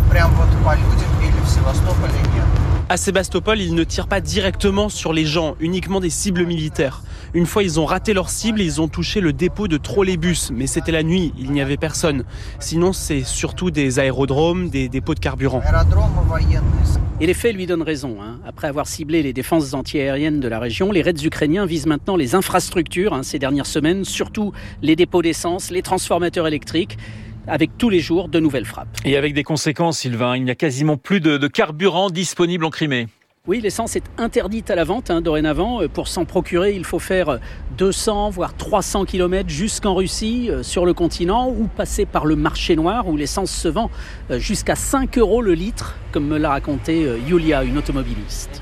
À Sébastopol, ils ne tirent pas directement sur les gens, uniquement des cibles militaires. Une fois, ils ont raté leur cible et ils ont touché le dépôt de trolleybus. Mais c'était la nuit, il n'y avait personne. Sinon, c'est surtout des aérodromes, des dépôts de carburant. Et les faits lui donnent raison. Hein. Après avoir ciblé les défenses antiaériennes de la région, les raids ukrainiens visent maintenant les infrastructures hein, ces dernières semaines, surtout les dépôts d'essence, les transformateurs électriques. avec tous les jours de nouvelles frappes. Et avec des conséquences, Sylvain, il n'y a quasiment plus de, de carburant disponible en Crimée. Oui, l'essence est interdite à la vente hein, dorénavant. Pour s'en procurer, il faut faire deux cents voire trois cents kilomètres jusqu'en Russie, euh, sur le continent, ou passer par le marché noir où l'essence se vend euh, jusqu'à cinq euros le litre, comme me l'a raconté euh, Yulia, une automobiliste.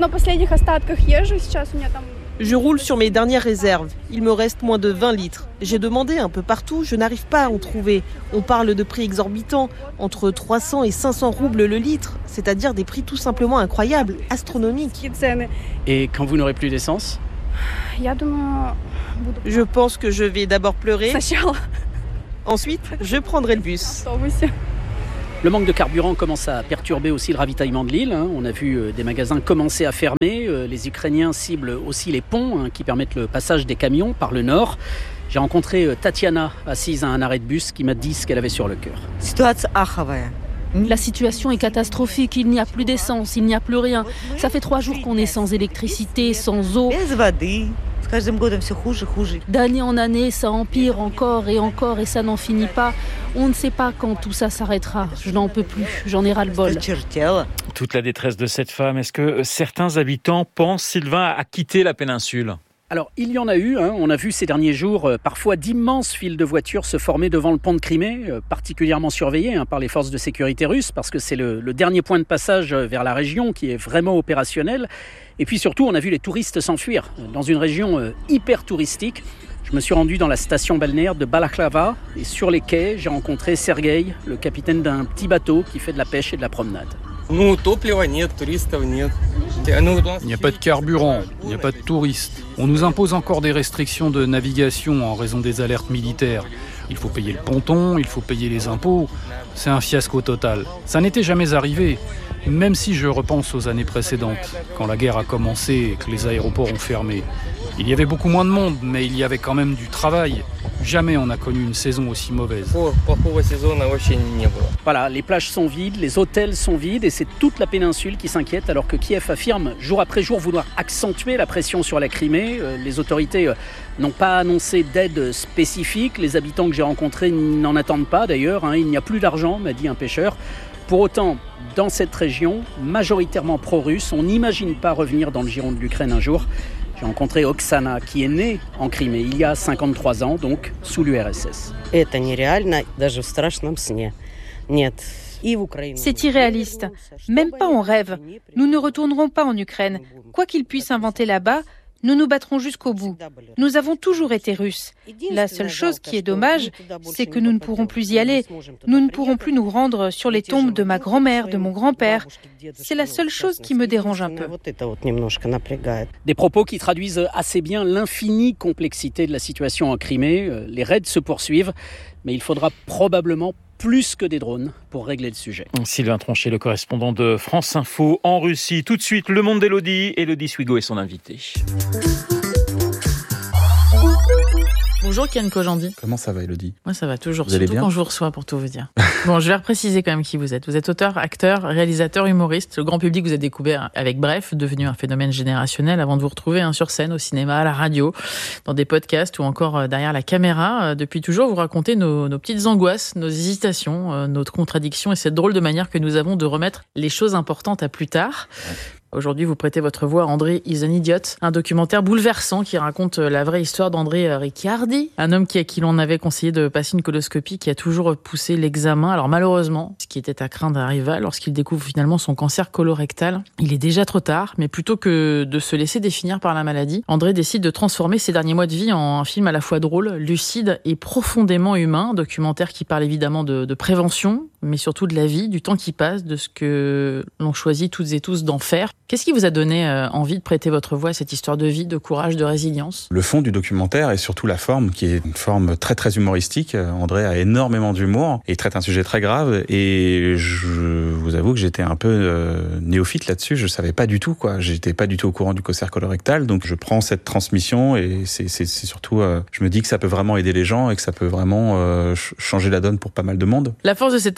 Je roule sur mes dernières réserves. Il me reste moins de vingt litres. J'ai demandé un peu partout, je n'arrive pas à en trouver. On parle de prix exorbitants, entre trois cents et cinq cents roubles le litre, c'est-à-dire des prix tout simplement incroyables, astronomiques. Et quand vous n'aurez plus d'essence ? Je pense que je vais d'abord pleurer. Ensuite, je prendrai le bus. Le manque de carburant commence à perturber aussi le ravitaillement de l'île. On a vu des magasins commencer à fermer. Les Ukrainiens ciblent aussi les ponts qui permettent le passage des camions par le nord. J'ai rencontré Tatiana, assise à un arrêt de bus, qui m'a dit ce qu'elle avait sur le cœur. La situation est catastrophique, il n'y a plus d'essence, il n'y a plus rien. Ça fait trois jours qu'on est sans électricité, sans eau. D'année en année, ça empire encore et encore et ça n'en finit pas. On ne sait pas quand tout ça s'arrêtera. Je n'en peux plus, j'en ai ras-le-bol. Toute la détresse de cette femme, est-ce que certains habitants pensent, Sylvain, à quitter la péninsule ? Alors, il y en a eu, hein. On a vu ces derniers jours euh, parfois d'immenses files de voitures se former devant le pont de Crimée, euh, particulièrement surveillés hein, par les forces de sécurité russes, parce que c'est le, le dernier point de passage vers la région qui est vraiment opérationnel. Et puis surtout, on a vu les touristes s'enfuir dans une région euh, hyper touristique. Je me suis rendu dans la station balnéaire de Balaclava et sur les quais, j'ai rencontré Sergueï, le capitaine d'un petit bateau qui fait de la pêche et de la promenade. Il n'y a pas de carburant, il n'y a pas de touristes. On nous impose encore des restrictions de navigation en raison des alertes militaires. Il faut payer le ponton, il faut payer les impôts. C'est un fiasco total. Ça n'était jamais arrivé, même si je repense aux années précédentes, quand la guerre a commencé et que les aéroports ont fermé. Il y avait beaucoup moins de monde, mais il y avait quand même du travail. Jamais on n'a connu une saison aussi mauvaise. Voilà, les plages sont vides, les hôtels sont vides et c'est toute la péninsule qui s'inquiète alors que Kiev affirme jour après jour vouloir accentuer la pression sur la Crimée. Les autorités n'ont pas annoncé d'aide spécifique. Les habitants que j'ai rencontrés n'en attendent pas d'ailleurs. Hein. Il n'y a plus d'argent, m'a dit un pêcheur. Pour autant, dans cette région, majoritairement pro-russe, on n'imagine pas revenir dans le giron de l'Ukraine un jour. J'ai rencontré Oksana, qui est née en Crimée il y a cinquante-trois ans, donc sous l'U R S S. C'est irréaliste. Même pas en rêve. Nous ne retournerons pas en Ukraine. Quoi qu'ils puissent inventer là-bas, nous nous battrons jusqu'au bout. Nous avons toujours été Russes. La seule chose qui est dommage, c'est que nous ne pourrons plus y aller. Nous ne pourrons plus nous rendre sur les tombes de ma grand-mère, de mon grand-père. C'est la seule chose qui me dérange un peu. Des propos qui traduisent assez bien l'infinie complexité de la situation en Crimée. Les raids se poursuivent, mais il faudra probablement plus que des drones pour régler le sujet. Sylvain Tronchet, le correspondant de France Info en Russie. Tout de suite, Le Monde d'Élodie. Élodie Swigo est son invitée. Bonjour Ken Kojandi. Comment ça va Élodie ? Moi ça va toujours, vous allez surtout bien quand je vous reçois pour tout vous dire. Bon, je vais repréciser quand même qui vous êtes. Vous êtes auteur, acteur, réalisateur, humoriste. Le grand public vous a découvert avec Bref, devenu un phénomène générationnel avant de vous retrouver hein, sur scène, au cinéma, à la radio, dans des podcasts ou encore derrière la caméra. Depuis toujours, vous racontez nos, nos petites angoisses, nos hésitations, notre contradiction et cette drôle de manière que nous avons de remettre les choses importantes à plus tard. Ouais. Aujourd'hui, vous prêtez votre voix à André is an Idiot, un documentaire bouleversant qui raconte la vraie histoire d'André Ricciardi, un homme qui, à qui l'on avait conseillé de passer une coloscopie, qui a toujours poussé l'examen. Alors malheureusement, ce qui était à craindre arriva lorsqu'il découvre finalement son cancer colorectal. Il est déjà trop tard, mais plutôt que de se laisser définir par la maladie, André décide de transformer ses derniers mois de vie en un film à la fois drôle, lucide et profondément humain, un documentaire qui parle évidemment de, de prévention, mais surtout de la vie, du temps qui passe, de ce que l'on choisit toutes et tous d'en faire. Qu'est-ce qui vous a donné euh, envie de prêter votre voix à cette histoire de vie, de courage, de résilience ? Le fond du documentaire et surtout la forme, qui est une forme très très humoristique. André a énormément d'humour et traite un sujet très grave. Et je vous avoue que j'étais un peu euh, néophyte là-dessus. Je savais pas du tout, quoi. J'étais pas du tout au courant du cancer colorectal. Donc je prends cette transmission et c'est, c'est, c'est surtout, euh, je me dis que ça peut vraiment aider les gens et que ça peut vraiment euh, changer la donne pour pas mal de monde. La force de cet homme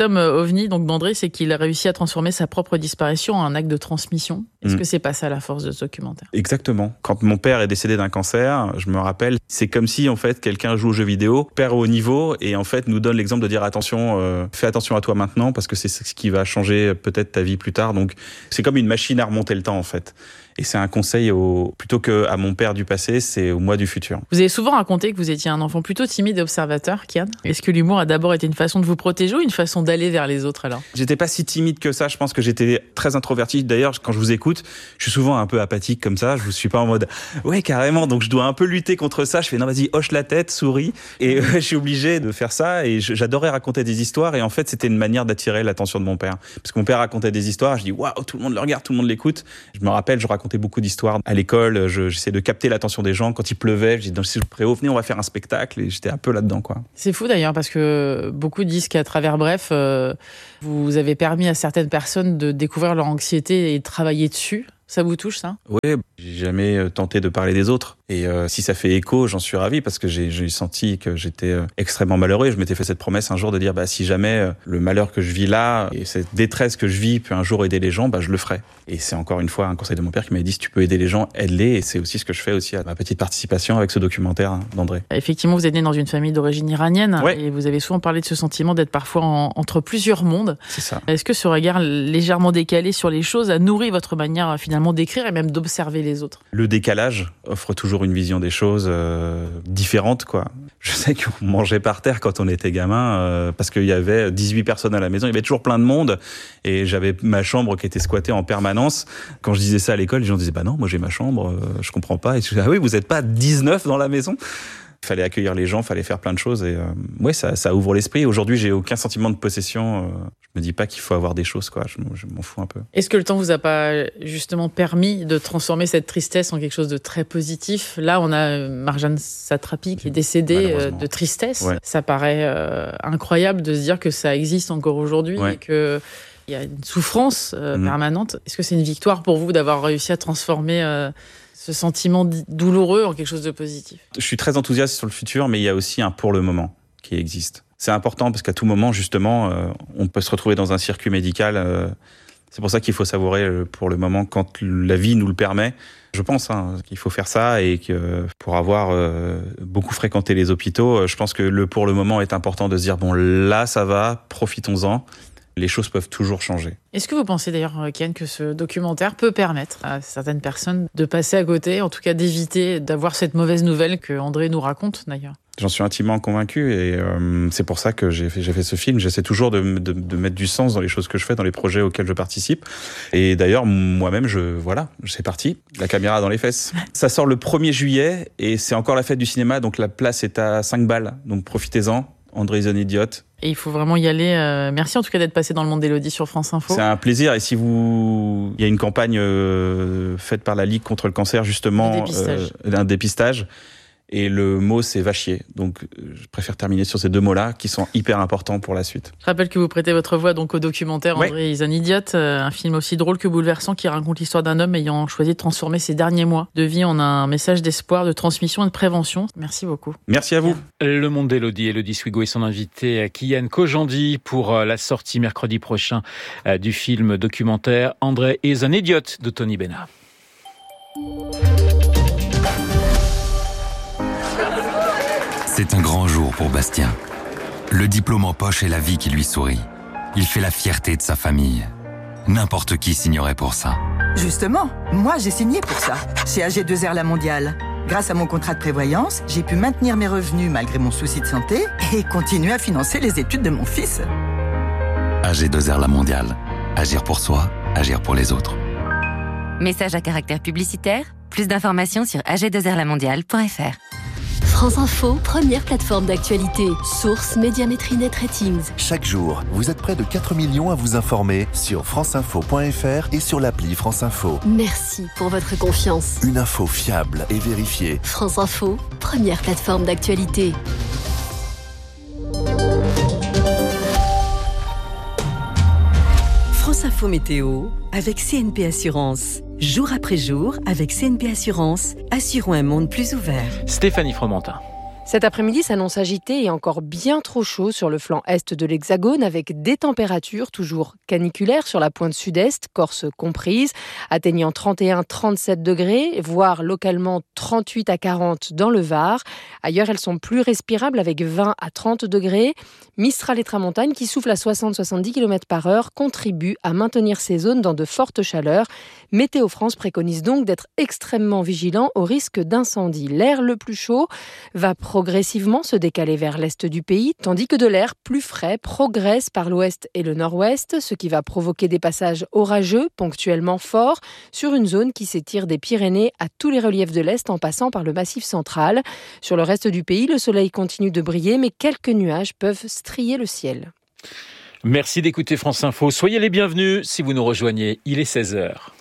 homme ovni, donc d'André, c'est qu'il a réussi à transformer sa propre disparition en un acte de transmission. Est-ce mmh. que c'est pas ça la force de ce documentaire ? Exactement. Quand mon père est décédé d'un cancer, je me rappelle, c'est comme si en fait quelqu'un joue aux jeux vidéo, perd au haut niveau et en fait nous donne l'exemple de dire attention, euh, fais attention à toi maintenant parce que c'est ce qui va changer peut-être ta vie plus tard. Donc c'est comme une machine à remonter le temps en fait. Et c'est un conseil au, plutôt qu'à mon père du passé, c'est au moi du futur. Vous avez souvent raconté que vous étiez un enfant plutôt timide et observateur, Kian. Est-ce que l'humour a d'abord été une façon de vous protéger ou une façon d'aller vers les autres alors ? J'étais pas si timide que ça, je pense que j'étais très introverti. D'ailleurs, quand je vous écoute, je suis souvent un peu apathique comme ça, je ne suis pas en mode « ouais, carrément », donc je dois un peu lutter contre ça. Je fais « non, vas-y, hoche la tête, souris ». Et euh, je suis obligé de faire ça et j'adorais raconter des histoires et en fait, c'était une manière d'attirer l'attention de mon père. Parce que mon père racontait des histoires, je dis « waouh, tout le monde le regarde, tout le monde l'écoute ». Je me rappelle, je racontais beaucoup d'histoires à l'école, je, j'essaie de capter l'attention des gens. Quand il pleuvait, je dis dans le préau, venez, on va faire un spectacle. Et j'étais un peu là-dedans, quoi. C'est fou d'ailleurs, parce que beaucoup disent qu'à travers Bref, euh, vous avez permis à certaines personnes de découvrir leur anxiété et de travailler dessus. Ça vous touche, ça ? Oui, j'ai jamais tenté de parler des autres. Et euh, si ça fait écho, j'en suis ravi parce que j'ai, j'ai senti que j'étais euh, extrêmement malheureux. Et je m'étais fait cette promesse un jour de dire, bah, si jamais euh, le malheur que je vis là et cette détresse que je vis peut un jour aider les gens, bah, je le ferai. Et c'est encore une fois un conseil de mon père qui m'a dit, si tu peux aider les gens, aide-les. Et c'est aussi ce que je fais aussi à ma petite participation avec ce documentaire hein, d'André. Effectivement, vous êtes né dans une famille d'origine iranienne. Ouais. Et vous avez souvent parlé de ce sentiment d'être parfois en, entre plusieurs mondes. C'est ça. Est-ce que ce regard légèrement décalé sur les choses a nourri votre manière finalement d'écrire et même d'observer les autres ? Le décalage offre toujours une vision des choses euh, différentes, quoi. Je sais qu'on mangeait par terre quand on était gamin euh, parce qu'il y avait dix-huit personnes à la maison, il y avait toujours plein de monde et j'avais ma chambre qui était squattée en permanence. Quand je disais ça à l'école, les gens disaient bah non, moi j'ai ma chambre, euh, je comprends pas. Et je disais ah oui, vous êtes pas dix-neuf dans la maison ? Il fallait accueillir les gens, il fallait faire plein de choses et euh, ouais, ça, ça ouvre l'esprit. Aujourd'hui, j'ai aucun sentiment de possession. Euh, je me dis pas qu'il faut avoir des choses, quoi. Je, je m'en fous un peu. Est-ce que le temps vous a pas justement permis de transformer cette tristesse en quelque chose de très positif ? Là, on a Marjane Satrapi qui est décédée euh, de tristesse. Ouais. Ça paraît euh, incroyable de se dire que ça existe encore aujourd'hui ouais. et que il y a une souffrance euh, mmh. permanente. Est-ce que c'est une victoire pour vous d'avoir réussi à transformer euh, ce sentiment douloureux en quelque chose de positif ? Je suis très enthousiaste sur le futur, mais il y a aussi un pour le moment qui existe. C'est important parce qu'à tout moment, justement, euh, on peut se retrouver dans un circuit médical. Euh, c'est pour ça qu'il faut savourer euh, pour le moment quand la vie nous le permet. Je pense hein, qu'il faut faire ça et que pour avoir euh, beaucoup fréquenté les hôpitaux, je pense que le pour le moment est important de se dire bon là ça va, profitons-en. Les choses peuvent toujours changer. Est-ce que vous pensez d'ailleurs, Kian, que ce documentaire peut permettre à certaines personnes de passer à côté, en tout cas d'éviter d'avoir cette mauvaise nouvelle que André nous raconte d'ailleurs ? J'en suis intimement convaincu et euh, c'est pour ça que j'ai fait, j'ai fait ce film. J'essaie toujours de, de, de mettre du sens dans les choses que je fais, dans les projets auxquels je participe. Et d'ailleurs, moi-même, je voilà, c'est parti, la caméra dans les fesses. Ça sort le premier juillet et c'est encore la fête du cinéma, donc la place est à cinq balles. Donc profitez-en. André is an idiot. Et il faut vraiment y aller. Euh, merci en tout cas d'être passé dans le monde d'Élodie sur France Info. C'est un plaisir. Et si vous, il y a une campagne euh, faite par la Ligue contre le cancer justement, un dépistage. Euh, un dépistage. Et le mot, c'est va chier. Donc, je préfère terminer sur ces deux mots-là qui sont hyper importants pour la suite. Je rappelle que vous prêtez votre voix donc au documentaire ouais. André is an idiot, un film aussi drôle que bouleversant qui raconte l'histoire d'un homme ayant choisi de transformer ses derniers mois de vie en un message d'espoir, de transmission et de prévention. Merci beaucoup. Merci à vous. Le monde d'Élodie, Élodie Swigo et son invité Kian Kojandi pour la sortie mercredi prochain du film documentaire André is an idiot de Tony Bena. C'est un grand jour pour Bastien. Le diplôme en poche et la vie qui lui sourit. Il fait la fierté de sa famille. N'importe qui signerait pour ça. Justement, moi j'ai signé pour ça, chez A G deux R La Mondiale. Grâce à mon contrat de prévoyance, j'ai pu maintenir mes revenus malgré mon souci de santé et continuer à financer les études de mon fils. A G deux R La Mondiale. Agir pour soi, agir pour les autres. Message à caractère publicitaire. Plus d'informations sur a g deux r la mondiale point f r. France Info, première plateforme d'actualité. Source Médiamétrie Net Ratings. Chaque jour, vous êtes près de quatre millions à vous informer sur franceinfo point f r et sur l'appli France Info. Merci pour votre confiance. Une info fiable et vérifiée. France Info, première plateforme d'actualité. France Info Météo avec C N P Assurance. Jour après jour, avec C N P Assurance, assurons un monde plus ouvert. Stéphanie Fromentin. Cet après-midi s'annonce agité et encore bien trop chaud sur le flanc est de l'Hexagone avec des températures toujours caniculaires sur la pointe sud-est, Corse comprise, atteignant trente et un à trente-sept degrés, voire localement trente-huit à quarante dans le Var. Ailleurs, elles sont plus respirables avec vingt à trente degrés. Mistral et tramontane qui soufflent à soixante à soixante-dix kilomètres par heure contribuent à maintenir ces zones dans de fortes chaleurs. Météo France préconise donc d'être extrêmement vigilant au risque d'incendie. L'air le plus chaud va progressivement se décaler vers l'est du pays, tandis que de l'air plus frais progresse par l'ouest et le nord-ouest, ce qui va provoquer des passages orageux, ponctuellement forts, sur une zone qui s'étire des Pyrénées à tous les reliefs de l'est en passant par le Massif central. Sur le reste du pays, le soleil continue de briller, mais quelques nuages peuvent strier le ciel. Merci d'écouter France Info. Soyez les bienvenus si vous nous rejoignez. Il est seize heures.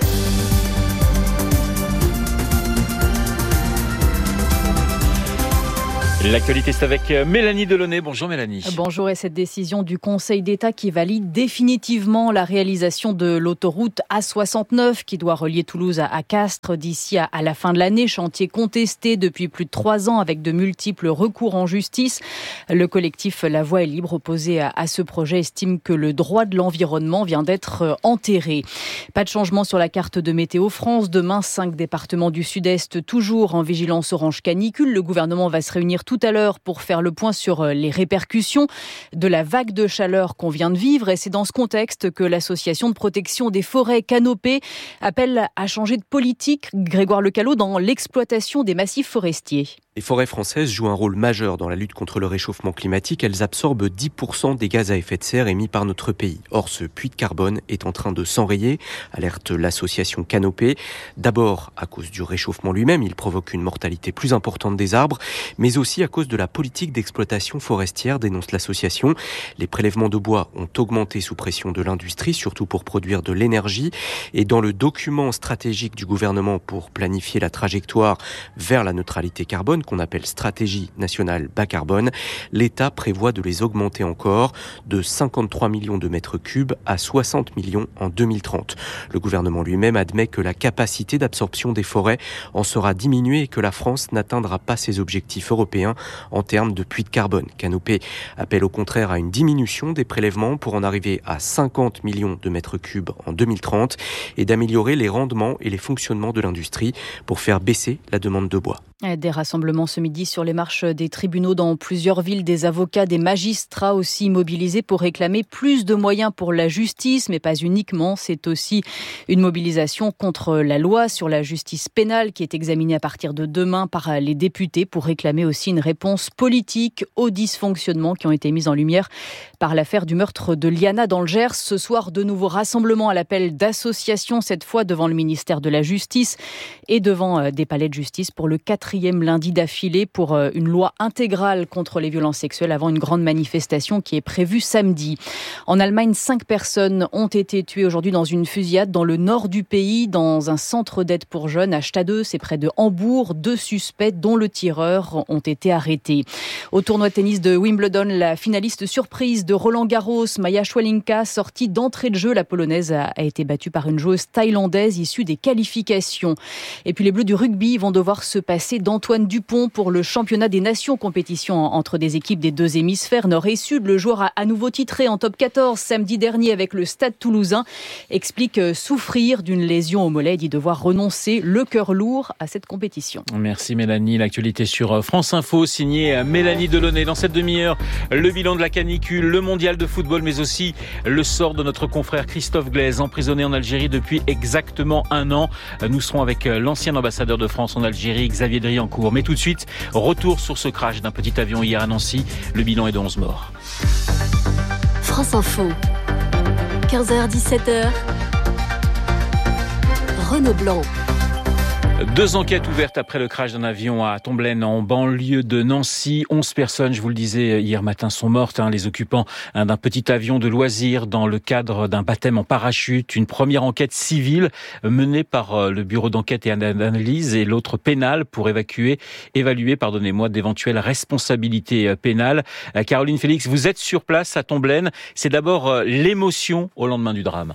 L'actualité, c'est avec Mélanie Delaunay. Bonjour Mélanie. Bonjour. Et cette décision du Conseil d'État qui valide définitivement la réalisation de l'autoroute A soixante-neuf qui doit relier Toulouse à Castres d'ici à la fin de l'année. Chantier contesté depuis plus de trois ans avec de multiples recours en justice. Le collectif La Voix est libre opposé à ce projet estime que le droit de l'environnement vient d'être enterré. Pas de changement sur la carte de Météo France. Demain, cinq départements du Sud-Est toujours en vigilance orange canicule. Le gouvernement va se réunir tout à l'heure pour faire le point sur les répercussions de la vague de chaleur qu'on vient de vivre. Et c'est dans ce contexte que l'association de protection des forêts Canopée appelle à changer de politique, Grégoire Lecalot, dans l'exploitation des massifs forestiers. Les forêts françaises jouent un rôle majeur dans la lutte contre le réchauffement climatique. Elles absorbent dix pour cent des gaz à effet de serre émis par notre pays. Or, ce puits de carbone est en train de s'enrayer, alerte l'association Canopée. D'abord, à cause du réchauffement lui-même, il provoque une mortalité plus importante des arbres, mais aussi à cause de la politique d'exploitation forestière, dénonce l'association. Les prélèvements de bois ont augmenté sous pression de l'industrie, surtout pour produire de l'énergie. Et dans le document stratégique du gouvernement pour planifier la trajectoire vers la neutralité carbone, qu'on appelle stratégie nationale bas carbone, l'État prévoit de les augmenter encore de cinquante-trois millions de mètres cubes à soixante millions en deux mille trente. Le gouvernement lui-même admet que la capacité d'absorption des forêts en sera diminuée et que la France n'atteindra pas ses objectifs européens en termes de puits de carbone. Canopée appelle au contraire à une diminution des prélèvements pour en arriver à cinquante millions de mètres cubes en deux mille trente et d'améliorer les rendements et les fonctionnements de l'industrie pour faire baisser la demande de bois. Des rassemblements ce midi sur les marches des tribunaux dans plusieurs villes, des avocats, des magistrats aussi mobilisés pour réclamer plus de moyens pour la justice, mais pas uniquement. C'est aussi une mobilisation contre la loi sur la justice pénale qui est examinée à partir de demain par les députés pour réclamer aussi une réponse politique aux dysfonctionnements qui ont été mis en lumière par l'affaire du meurtre de Liana dans le Gers. Ce soir, de nouveaux rassemblements à l'appel d'associations, cette fois devant le ministère de la Justice et devant des palais de justice pour le quatrième lundi d'affilée pour une loi intégrale contre les violences sexuelles avant une grande manifestation qui est prévue samedi. En Allemagne, cinq personnes ont été tuées aujourd'hui dans une fusillade dans le nord du pays, dans un centre d'aide pour jeunes à Stade, c'est près de Hambourg. Deux suspects, dont le tireur, ont été arrêtés. Au tournoi de tennis de Wimbledon, la finaliste surprise de Roland Garros, Maja Swiatek, sortie d'entrée de jeu, la Polonaise a été battue par une joueuse thaïlandaise issue des qualifications. Et puis les Bleus du rugby vont devoir se passer d'Antoine Dupont pour le championnat des nations, compétition entre des équipes des deux hémisphères, nord et sud. Le joueur a à nouveau titré en top quatorze samedi dernier avec le Stade Toulousain, explique souffrir d'une lésion au mollet et dit devoir renoncer le cœur lourd à cette compétition. Merci Mélanie. L'actualité sur France Info, signée Mélanie Delaunay. Dans cette demi-heure, le bilan de la canicule, le mondial de football, mais aussi le sort de notre confrère Christophe Glaise, emprisonné en Algérie depuis exactement un an. Nous serons avec l'ancien ambassadeur de France en Algérie, Xavier Driancourt. Mais tout de suite, retour sur ce crash d'un petit avion hier à Nancy. Le bilan est de onze morts. France Info, quinze heures dix-sept heures, Renaud Blanc. Deux enquêtes ouvertes après le crash d'un avion à Tomblaine, en banlieue de Nancy. Onze personnes, je vous le disais hier matin, sont mortes. Hein, les occupants hein, d'un petit avion de loisirs dans le cadre d'un baptême en parachute. Une première enquête civile menée par euh, le bureau d'enquête et d'analyse et l'autre pénale pour évacuer, évaluer pardonnez-moi, d'éventuelles responsabilités euh, pénales. Euh, Caroline Félix, vous êtes sur place à Tomblaine. C'est d'abord euh, l'émotion au lendemain du drame.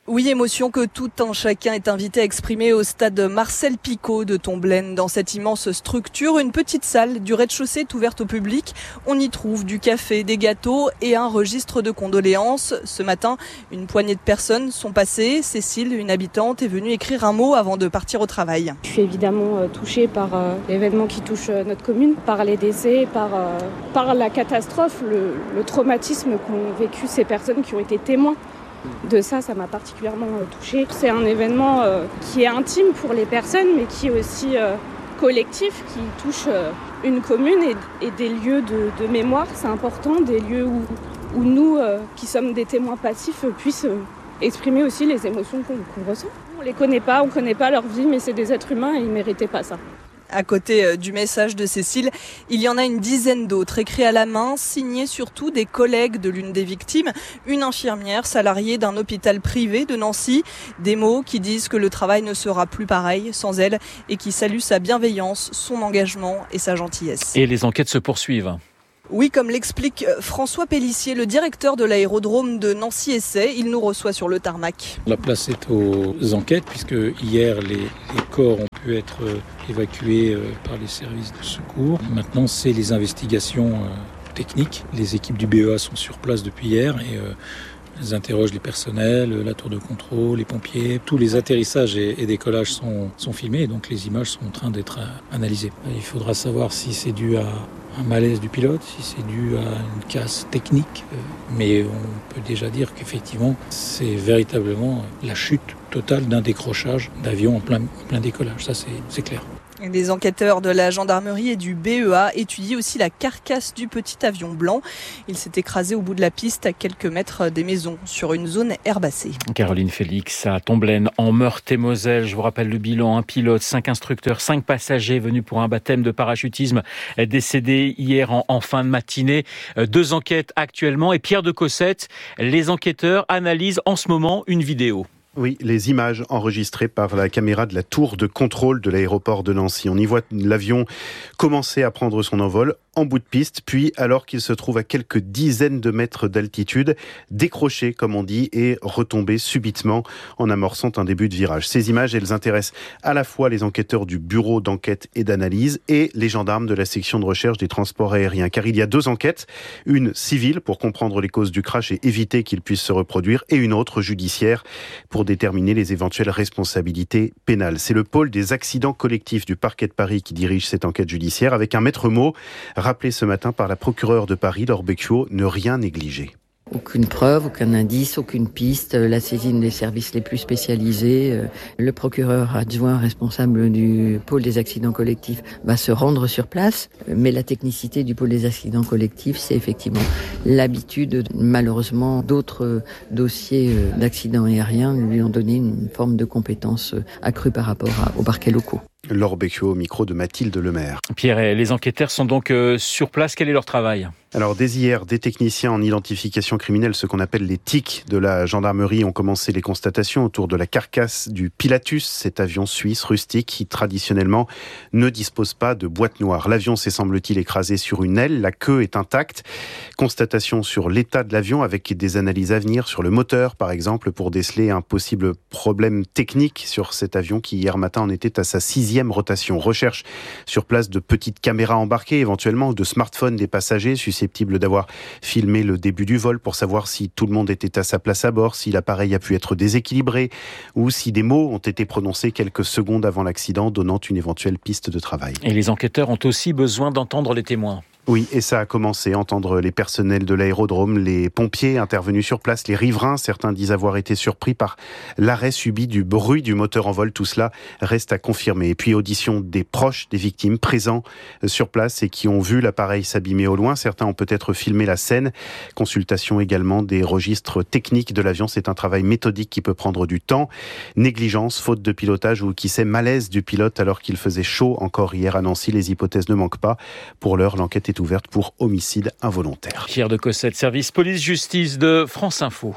Oui, émotion que tout un chacun est invité à exprimer au stade Marcel Picot de Tomblaine. Dans cette immense structure, une petite salle du rez-de-chaussée est ouverte au public. On y trouve du café, des gâteaux et un registre de condoléances. Ce matin, une poignée de personnes sont passées. Cécile, une habitante, est venue écrire un mot avant de partir au travail. Je suis évidemment touchée par euh, l'événement qui touche notre commune, par les décès, par, euh, par la catastrophe, le, le traumatisme qu'ont vécu ces personnes qui ont été témoins. De ça, ça m'a particulièrement touchée. C'est un événement euh, qui est intime pour les personnes, mais qui est aussi euh, collectif, qui touche euh, une commune et, et des lieux de, de mémoire. C'est important, des lieux où, où nous, euh, qui sommes des témoins passifs, puissent euh, exprimer aussi les émotions qu'on, qu'on ressent. On les connaît pas, on connaît pas leur vie, mais c'est des êtres humains et ils méritaient pas ça. À côté du message de Cécile, il y en a une dizaine d'autres, écrits à la main, signés surtout des collègues de l'une des victimes, une infirmière salariée d'un hôpital privé de Nancy. Des mots qui disent que le travail ne sera plus pareil sans elle et qui saluent sa bienveillance, son engagement et sa gentillesse. Et les enquêtes se poursuivent. Oui, comme l'explique François Pellissier, le directeur de l'aérodrome de Nancy-Essay, il nous reçoit sur le tarmac. La place est aux enquêtes puisque hier les, les corps ont pu être évacués par les services de secours. Maintenant, c'est les investigations techniques. Les équipes du B E A sont sur place depuis hier et elles interrogent les personnels, la tour de contrôle, les pompiers. Tous les atterrissages et, et décollages sont, sont filmés, donc les images sont en train d'être analysées. Il faudra savoir si c'est dû à un malaise du pilote, si c'est dû à une casse technique, mais on peut déjà dire qu'effectivement c'est véritablement la chute totale d'un décrochage d'avion en plein, en plein décollage, ça c'est, c'est clair. Les enquêteurs de la gendarmerie et du B E A étudient aussi la carcasse du petit avion blanc. Il s'est écrasé au bout de la piste à quelques mètres des maisons sur une zone herbacée. Caroline Félix à Tomblaine en Meurthe-et-Moselle. Je vous rappelle le bilan, un pilote, cinq instructeurs, cinq passagers venus pour un baptême de parachutisme décédés hier en, en fin de matinée. Deux enquêtes actuellement et Pierre de Cossette, les enquêteurs analysent en ce moment une vidéo. Oui, les images enregistrées par la caméra de la tour de contrôle de l'aéroport de Nancy. On y voit l'avion commencer à prendre son envol en bout de piste, puis alors qu'il se trouve à quelques dizaines de mètres d'altitude, décrocher comme on dit et retomber subitement en amorçant un début de virage. Ces images, elles intéressent à la fois les enquêteurs du bureau d'enquête et d'analyse et les gendarmes de la section de recherche des transports aériens, car il y a deux enquêtes, une civile pour comprendre les causes du crash et éviter qu'il puisse se reproduire, et une autre judiciaire pour déterminer les éventuelles responsabilités pénales. C'est le pôle des accidents collectifs du parquet de Paris qui dirige cette enquête judiciaire avec un maître mot rappelé ce matin par la procureure de Paris, Laure Becchio, ne rien négliger. Aucune preuve, aucun indice, aucune piste, la saisine des services les plus spécialisés. Le procureur adjoint responsable du pôle des accidents collectifs va se rendre sur place, mais la technicité du pôle des accidents collectifs, c'est effectivement l'habitude. Malheureusement, d'autres dossiers d'accidents aériens lui ont donné une forme de compétence accrue par rapport aux parquets locaux. Laure Becchio au micro de Mathilde Lemaire. Pierre, les enquêteurs sont donc euh, sur place. Quel est leur travail ? Alors, dès hier, des techniciens en identification criminelle, ce qu'on appelle les T I C de la gendarmerie, ont commencé les constatations autour de la carcasse du Pilatus, cet avion suisse rustique qui, traditionnellement, ne dispose pas de boîte noire. L'avion s'est, semble-t-il, écrasé sur une aile. La queue est intacte. Constatation sur l'état de l'avion avec des analyses à venir sur le moteur, par exemple, pour déceler un possible problème technique sur cet avion qui, hier matin, en était à sa sixième rotation. Recherche sur place de petites caméras embarquées, éventuellement, ou de smartphones des passagers susceptibles d'avoir filmé le début du vol pour savoir si tout le monde était à sa place à bord, si l'appareil a pu être déséquilibré ou si des mots ont été prononcés quelques secondes avant l'accident, donnant une éventuelle piste de travail. Et les enquêteurs ont aussi besoin d'entendre les témoins. Oui, et ça a commencé. Entendre les personnels de l'aérodrome, les pompiers intervenus sur place, les riverains. Certains disent avoir été surpris par l'arrêt subi du bruit du moteur en vol. Tout cela reste à confirmer. Et puis audition des proches des victimes présents sur place et qui ont vu l'appareil s'abîmer au loin. Certains ont peut-être filmé la scène. Consultation également des registres techniques de l'avion. C'est un travail méthodique qui peut prendre du temps. Négligence, faute de pilotage ou qui sait malaise du pilote alors qu'il faisait chaud encore hier à Nancy. Les hypothèses ne manquent pas. Pour l'heure, l'enquête est ouverte pour homicide involontaire. Pierre de Cossette, service police-justice de France Info.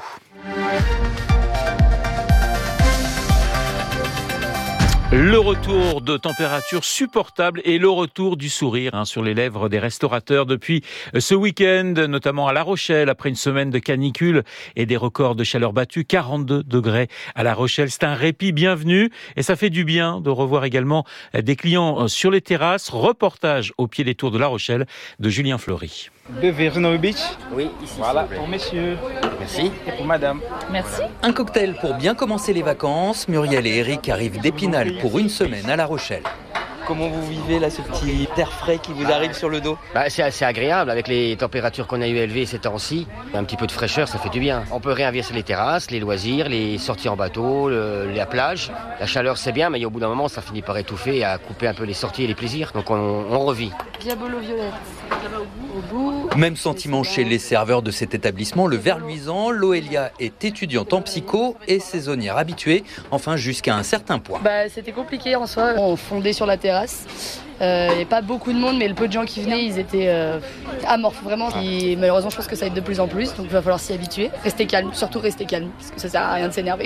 Le retour de température supportable et le retour du sourire hein, sur les lèvres des restaurateurs depuis ce week-end, notamment à La Rochelle, après une semaine de canicule et des records de chaleur battus, quarante-deux degrés à La Rochelle. C'est un répit bienvenu et ça fait du bien de revoir également des clients sur les terrasses. Reportage au pied des tours de La Rochelle de Julien Fleury. De Verno Beach. Oui, ici. Voilà, pour messieurs. Merci. Et pour madame. Merci. Un cocktail pour bien commencer les vacances. Muriel et Eric arrivent d'Épinal pour une semaine à La Rochelle. Comment vous vivez là, ce petit air frais qui vous arrive sur le dos? Bah, c'est assez agréable avec les températures qu'on a eu élevées ces temps-ci. Un petit peu de fraîcheur, ça fait du bien. On peut réinverser les terrasses, les loisirs, les sorties en bateau, le, la plage. La chaleur, c'est bien, mais au bout d'un moment, ça finit par étouffer et à couper un peu les sorties et les plaisirs. Donc on, on revit. Diabolo violette. Au bout. Même sentiment chez les serveurs de cet établissement, le Vert Luisant. Loelia est étudiante en psycho et saisonnière habituée, enfin jusqu'à un certain point. Bah, c'était compliqué en soi. On fondait sur la terrasse. Il euh, n'y avait pas beaucoup de monde, mais le peu de gens qui venaient, ils étaient euh, amorphes vraiment. Et malheureusement, je pense que ça va être de plus en plus, donc il va falloir s'y habituer. Rester calme, surtout rester calme, parce que ça sert à rien de s'énerver.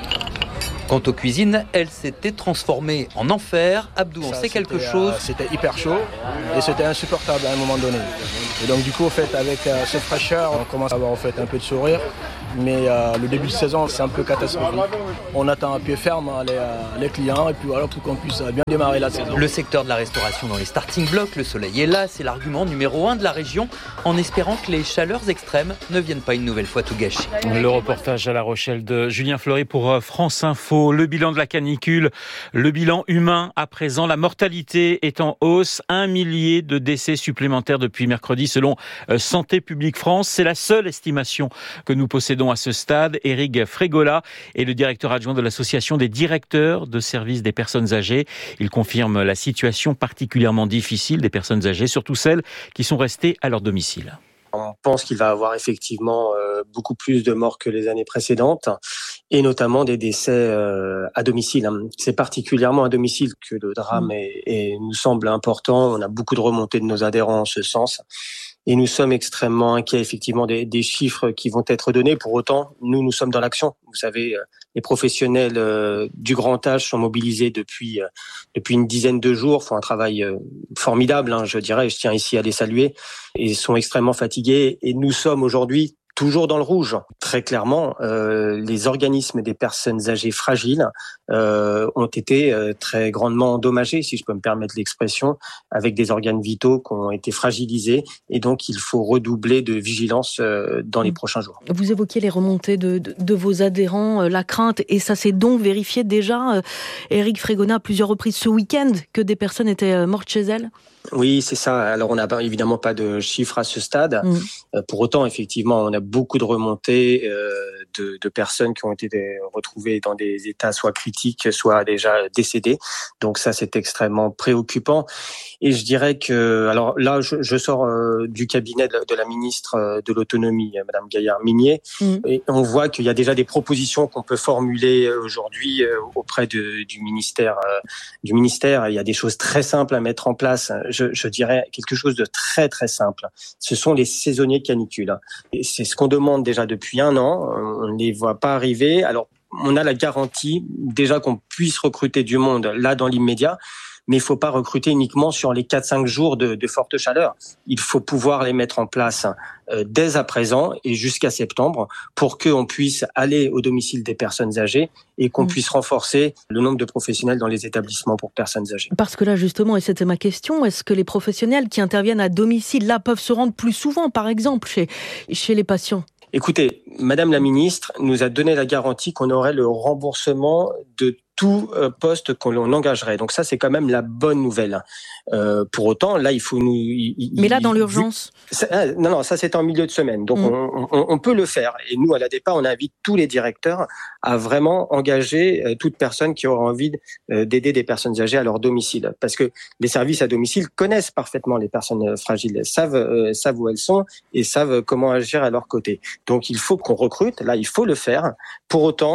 Quant aux cuisines, elles s'étaient transformées en enfer. Abdou en sait quelque chose. Euh, c'était hyper chaud et c'était insupportable à un moment donné. Et donc du coup, en fait, avec euh, cette fraîcheur, on commence à avoir en fait un peu de sourire. Mais euh, le début de saison, c'est un peu catastrophique. On attend à pied ferme hein, les, euh, les clients et puis voilà pour qu'on puisse bien démarrer la saison. Le secteur de la restauration dans les starting blocks, le soleil est là, c'est l'argument numéro un de la région, en espérant que les chaleurs extrêmes ne viennent pas une nouvelle fois tout gâcher. Le reportage à La Rochelle de Julien Fleury pour France Info. Le bilan de la canicule, le bilan humain à présent, la mortalité est en hausse. Un millier de décès supplémentaires depuis mercredi selon Santé publique France. C'est la seule estimation que nous possédons à ce stade. Éric Frégola est le directeur adjoint de l'association des directeurs de services des personnes âgées. Il confirme la situation particulièrement difficile des personnes âgées, surtout celles qui sont restées à leur domicile. On pense qu'il va y avoir effectivement euh, beaucoup plus de morts que les années précédentes et notamment des décès euh, à domicile. C'est particulièrement à domicile que le drame est, est, nous semble important. On a beaucoup de remontées de nos adhérents en ce sens. Et nous sommes extrêmement inquiets, effectivement, des, des chiffres qui vont être donnés. Pour autant, nous, nous sommes dans l'action. Vous savez, les professionnels euh, du grand âge sont mobilisés depuis euh, depuis une dizaine de jours, font un travail euh, formidable, hein, je dirais. Je tiens ici à les saluer. Et sont extrêmement fatigués. Et nous sommes aujourd'hui toujours dans le rouge. Très clairement, euh, les organismes des personnes âgées fragiles euh, ont été euh, très grandement endommagés, si je peux me permettre l'expression, avec des organes vitaux qui ont été fragilisés. Et donc, il faut redoubler de vigilance euh, dans les prochains jours. Vous évoquiez les remontées de, de, de vos adhérents, euh, la crainte, et ça s'est donc vérifié déjà, euh, Éric Frégola, à plusieurs reprises ce week-end, que des personnes étaient euh, mortes chez elles? Oui, c'est ça. Alors, on n'a évidemment pas de chiffres à ce stade. Mmh. Euh, pour autant, effectivement, on a beaucoup de remontées euh, de, de personnes qui ont été retrouvées dans des états soit critiques, soit déjà décédées. Donc ça, c'est extrêmement préoccupant. Et je dirais que, alors là, je, je sors euh, du cabinet de, de la ministre de l'Autonomie, Madame Gaillard-Minier, mmh. et on voit qu'il y a déjà des propositions qu'on peut formuler aujourd'hui euh, auprès de, du ministère. Euh, du ministère, il y a des choses très simples à mettre en place. Je, je dirais quelque chose de très très simple. Ce sont les saisonniers de canicule. Et c'est ce qu'on demande déjà depuis un an. On ne les voit pas arriver. Alors, on a la garantie déjà qu'on puisse recruter du monde là dans l'immédiat. Mais il ne faut pas recruter uniquement sur les quatre cinq jours de, de forte chaleur. Il faut pouvoir les mettre en place euh, dès à présent et jusqu'à septembre pour qu'on puisse aller au domicile des personnes âgées et qu'on mmh. puisse renforcer le nombre de professionnels dans les établissements pour personnes âgées. Parce que là, justement, et c'était ma question, est-ce que les professionnels qui interviennent à domicile, là, peuvent se rendre plus souvent, par exemple, chez, chez les patients ? Écoutez, Madame la ministre nous a donné la garantie qu'on aurait le remboursement de tout poste qu'on engagerait. Donc ça, c'est quand même la bonne nouvelle. Euh, pour autant, là, il faut nous... Il, Mais là, dans l'urgence ça, Non, non, ça, c'est en milieu de semaine. Donc, mmh. on, on, on peut le faire. Et nous, à l'A D E P A, on invite tous les directeurs à vraiment engager euh, toute personne qui aura envie euh, d'aider des personnes âgées à leur domicile. Parce que les services à domicile connaissent parfaitement les personnes fragiles, savent, euh, savent où elles sont et savent comment agir à leur côté. Donc, il faut qu'on recrute. Là, il faut le faire. Pour autant,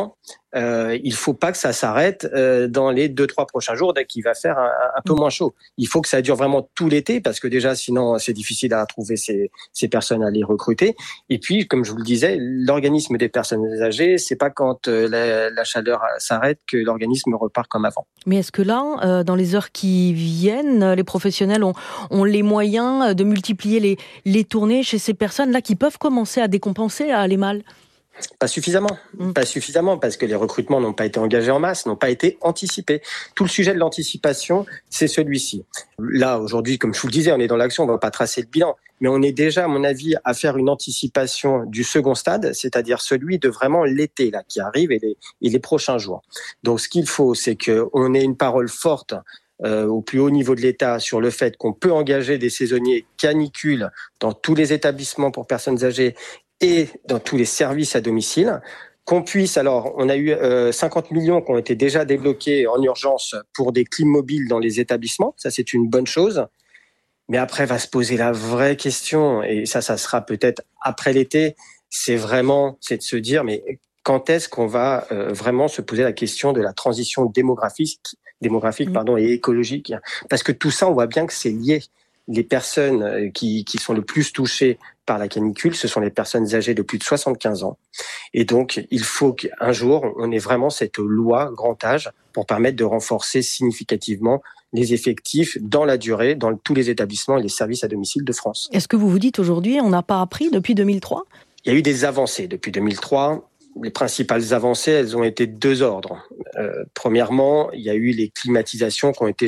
euh, il faut pas que ça s'arrête euh, dans les deux trois prochains jours dès qu'il va faire un, un peu moins chaud. Il faut que ça dure vraiment tout l'été parce que déjà sinon c'est difficile à trouver ces, ces personnes à les recruter. Et puis comme je vous le disais, l'organisme des personnes âgées, c'est pas quand euh, la, la chaleur s'arrête que l'organisme repart comme avant. Mais est-ce que là, euh, dans les heures qui viennent, les professionnels ont, ont les moyens de multiplier les, les tournées chez ces personnes-là qui peuvent commencer à décompenser, à aller mal ? Pas suffisamment, mmh. pas suffisamment parce que les recrutements n'ont pas été engagés en masse, n'ont pas été anticipés. Tout le sujet de l'anticipation, c'est celui-ci. Là, aujourd'hui, comme je vous le disais, on est dans l'action, on ne va pas tracer le bilan, mais on est déjà, à mon avis, à faire une anticipation du second stade, c'est-à-dire celui de vraiment l'été là qui arrive et les, et les prochains jours. Donc, ce qu'il faut, c'est qu'on ait une parole forte Euh, au plus haut niveau de l'État sur le fait qu'on peut engager des saisonniers canicules dans tous les établissements pour personnes âgées et dans tous les services à domicile, qu'on puisse, alors on a eu euh, cinquante millions qui ont été déjà débloqués en urgence pour des clim mobiles dans les établissements, ça c'est une bonne chose, mais après va se poser la vraie question, et ça, ça sera peut-être après l'été, c'est vraiment, c'est de se dire, mais quand est-ce qu'on va euh, vraiment se poser la question de la transition démographique démographique pardon, et écologique, parce que tout ça, on voit bien que c'est lié. Les personnes qui, qui sont le plus touchées par la canicule, ce sont les personnes âgées de plus de soixante-quinze ans. Et donc, il faut qu'un jour, on ait vraiment cette loi grand âge pour permettre de renforcer significativement les effectifs dans la durée, dans tous les établissements et les services à domicile de France. Est-ce que vous vous dites aujourd'hui, on n'a pas appris depuis deux mille trois ? Il y a eu des avancées depuis deux mille trois. Les principales avancées, elles ont été de deux ordres. Euh, premièrement, il y a eu les climatisations qui ont été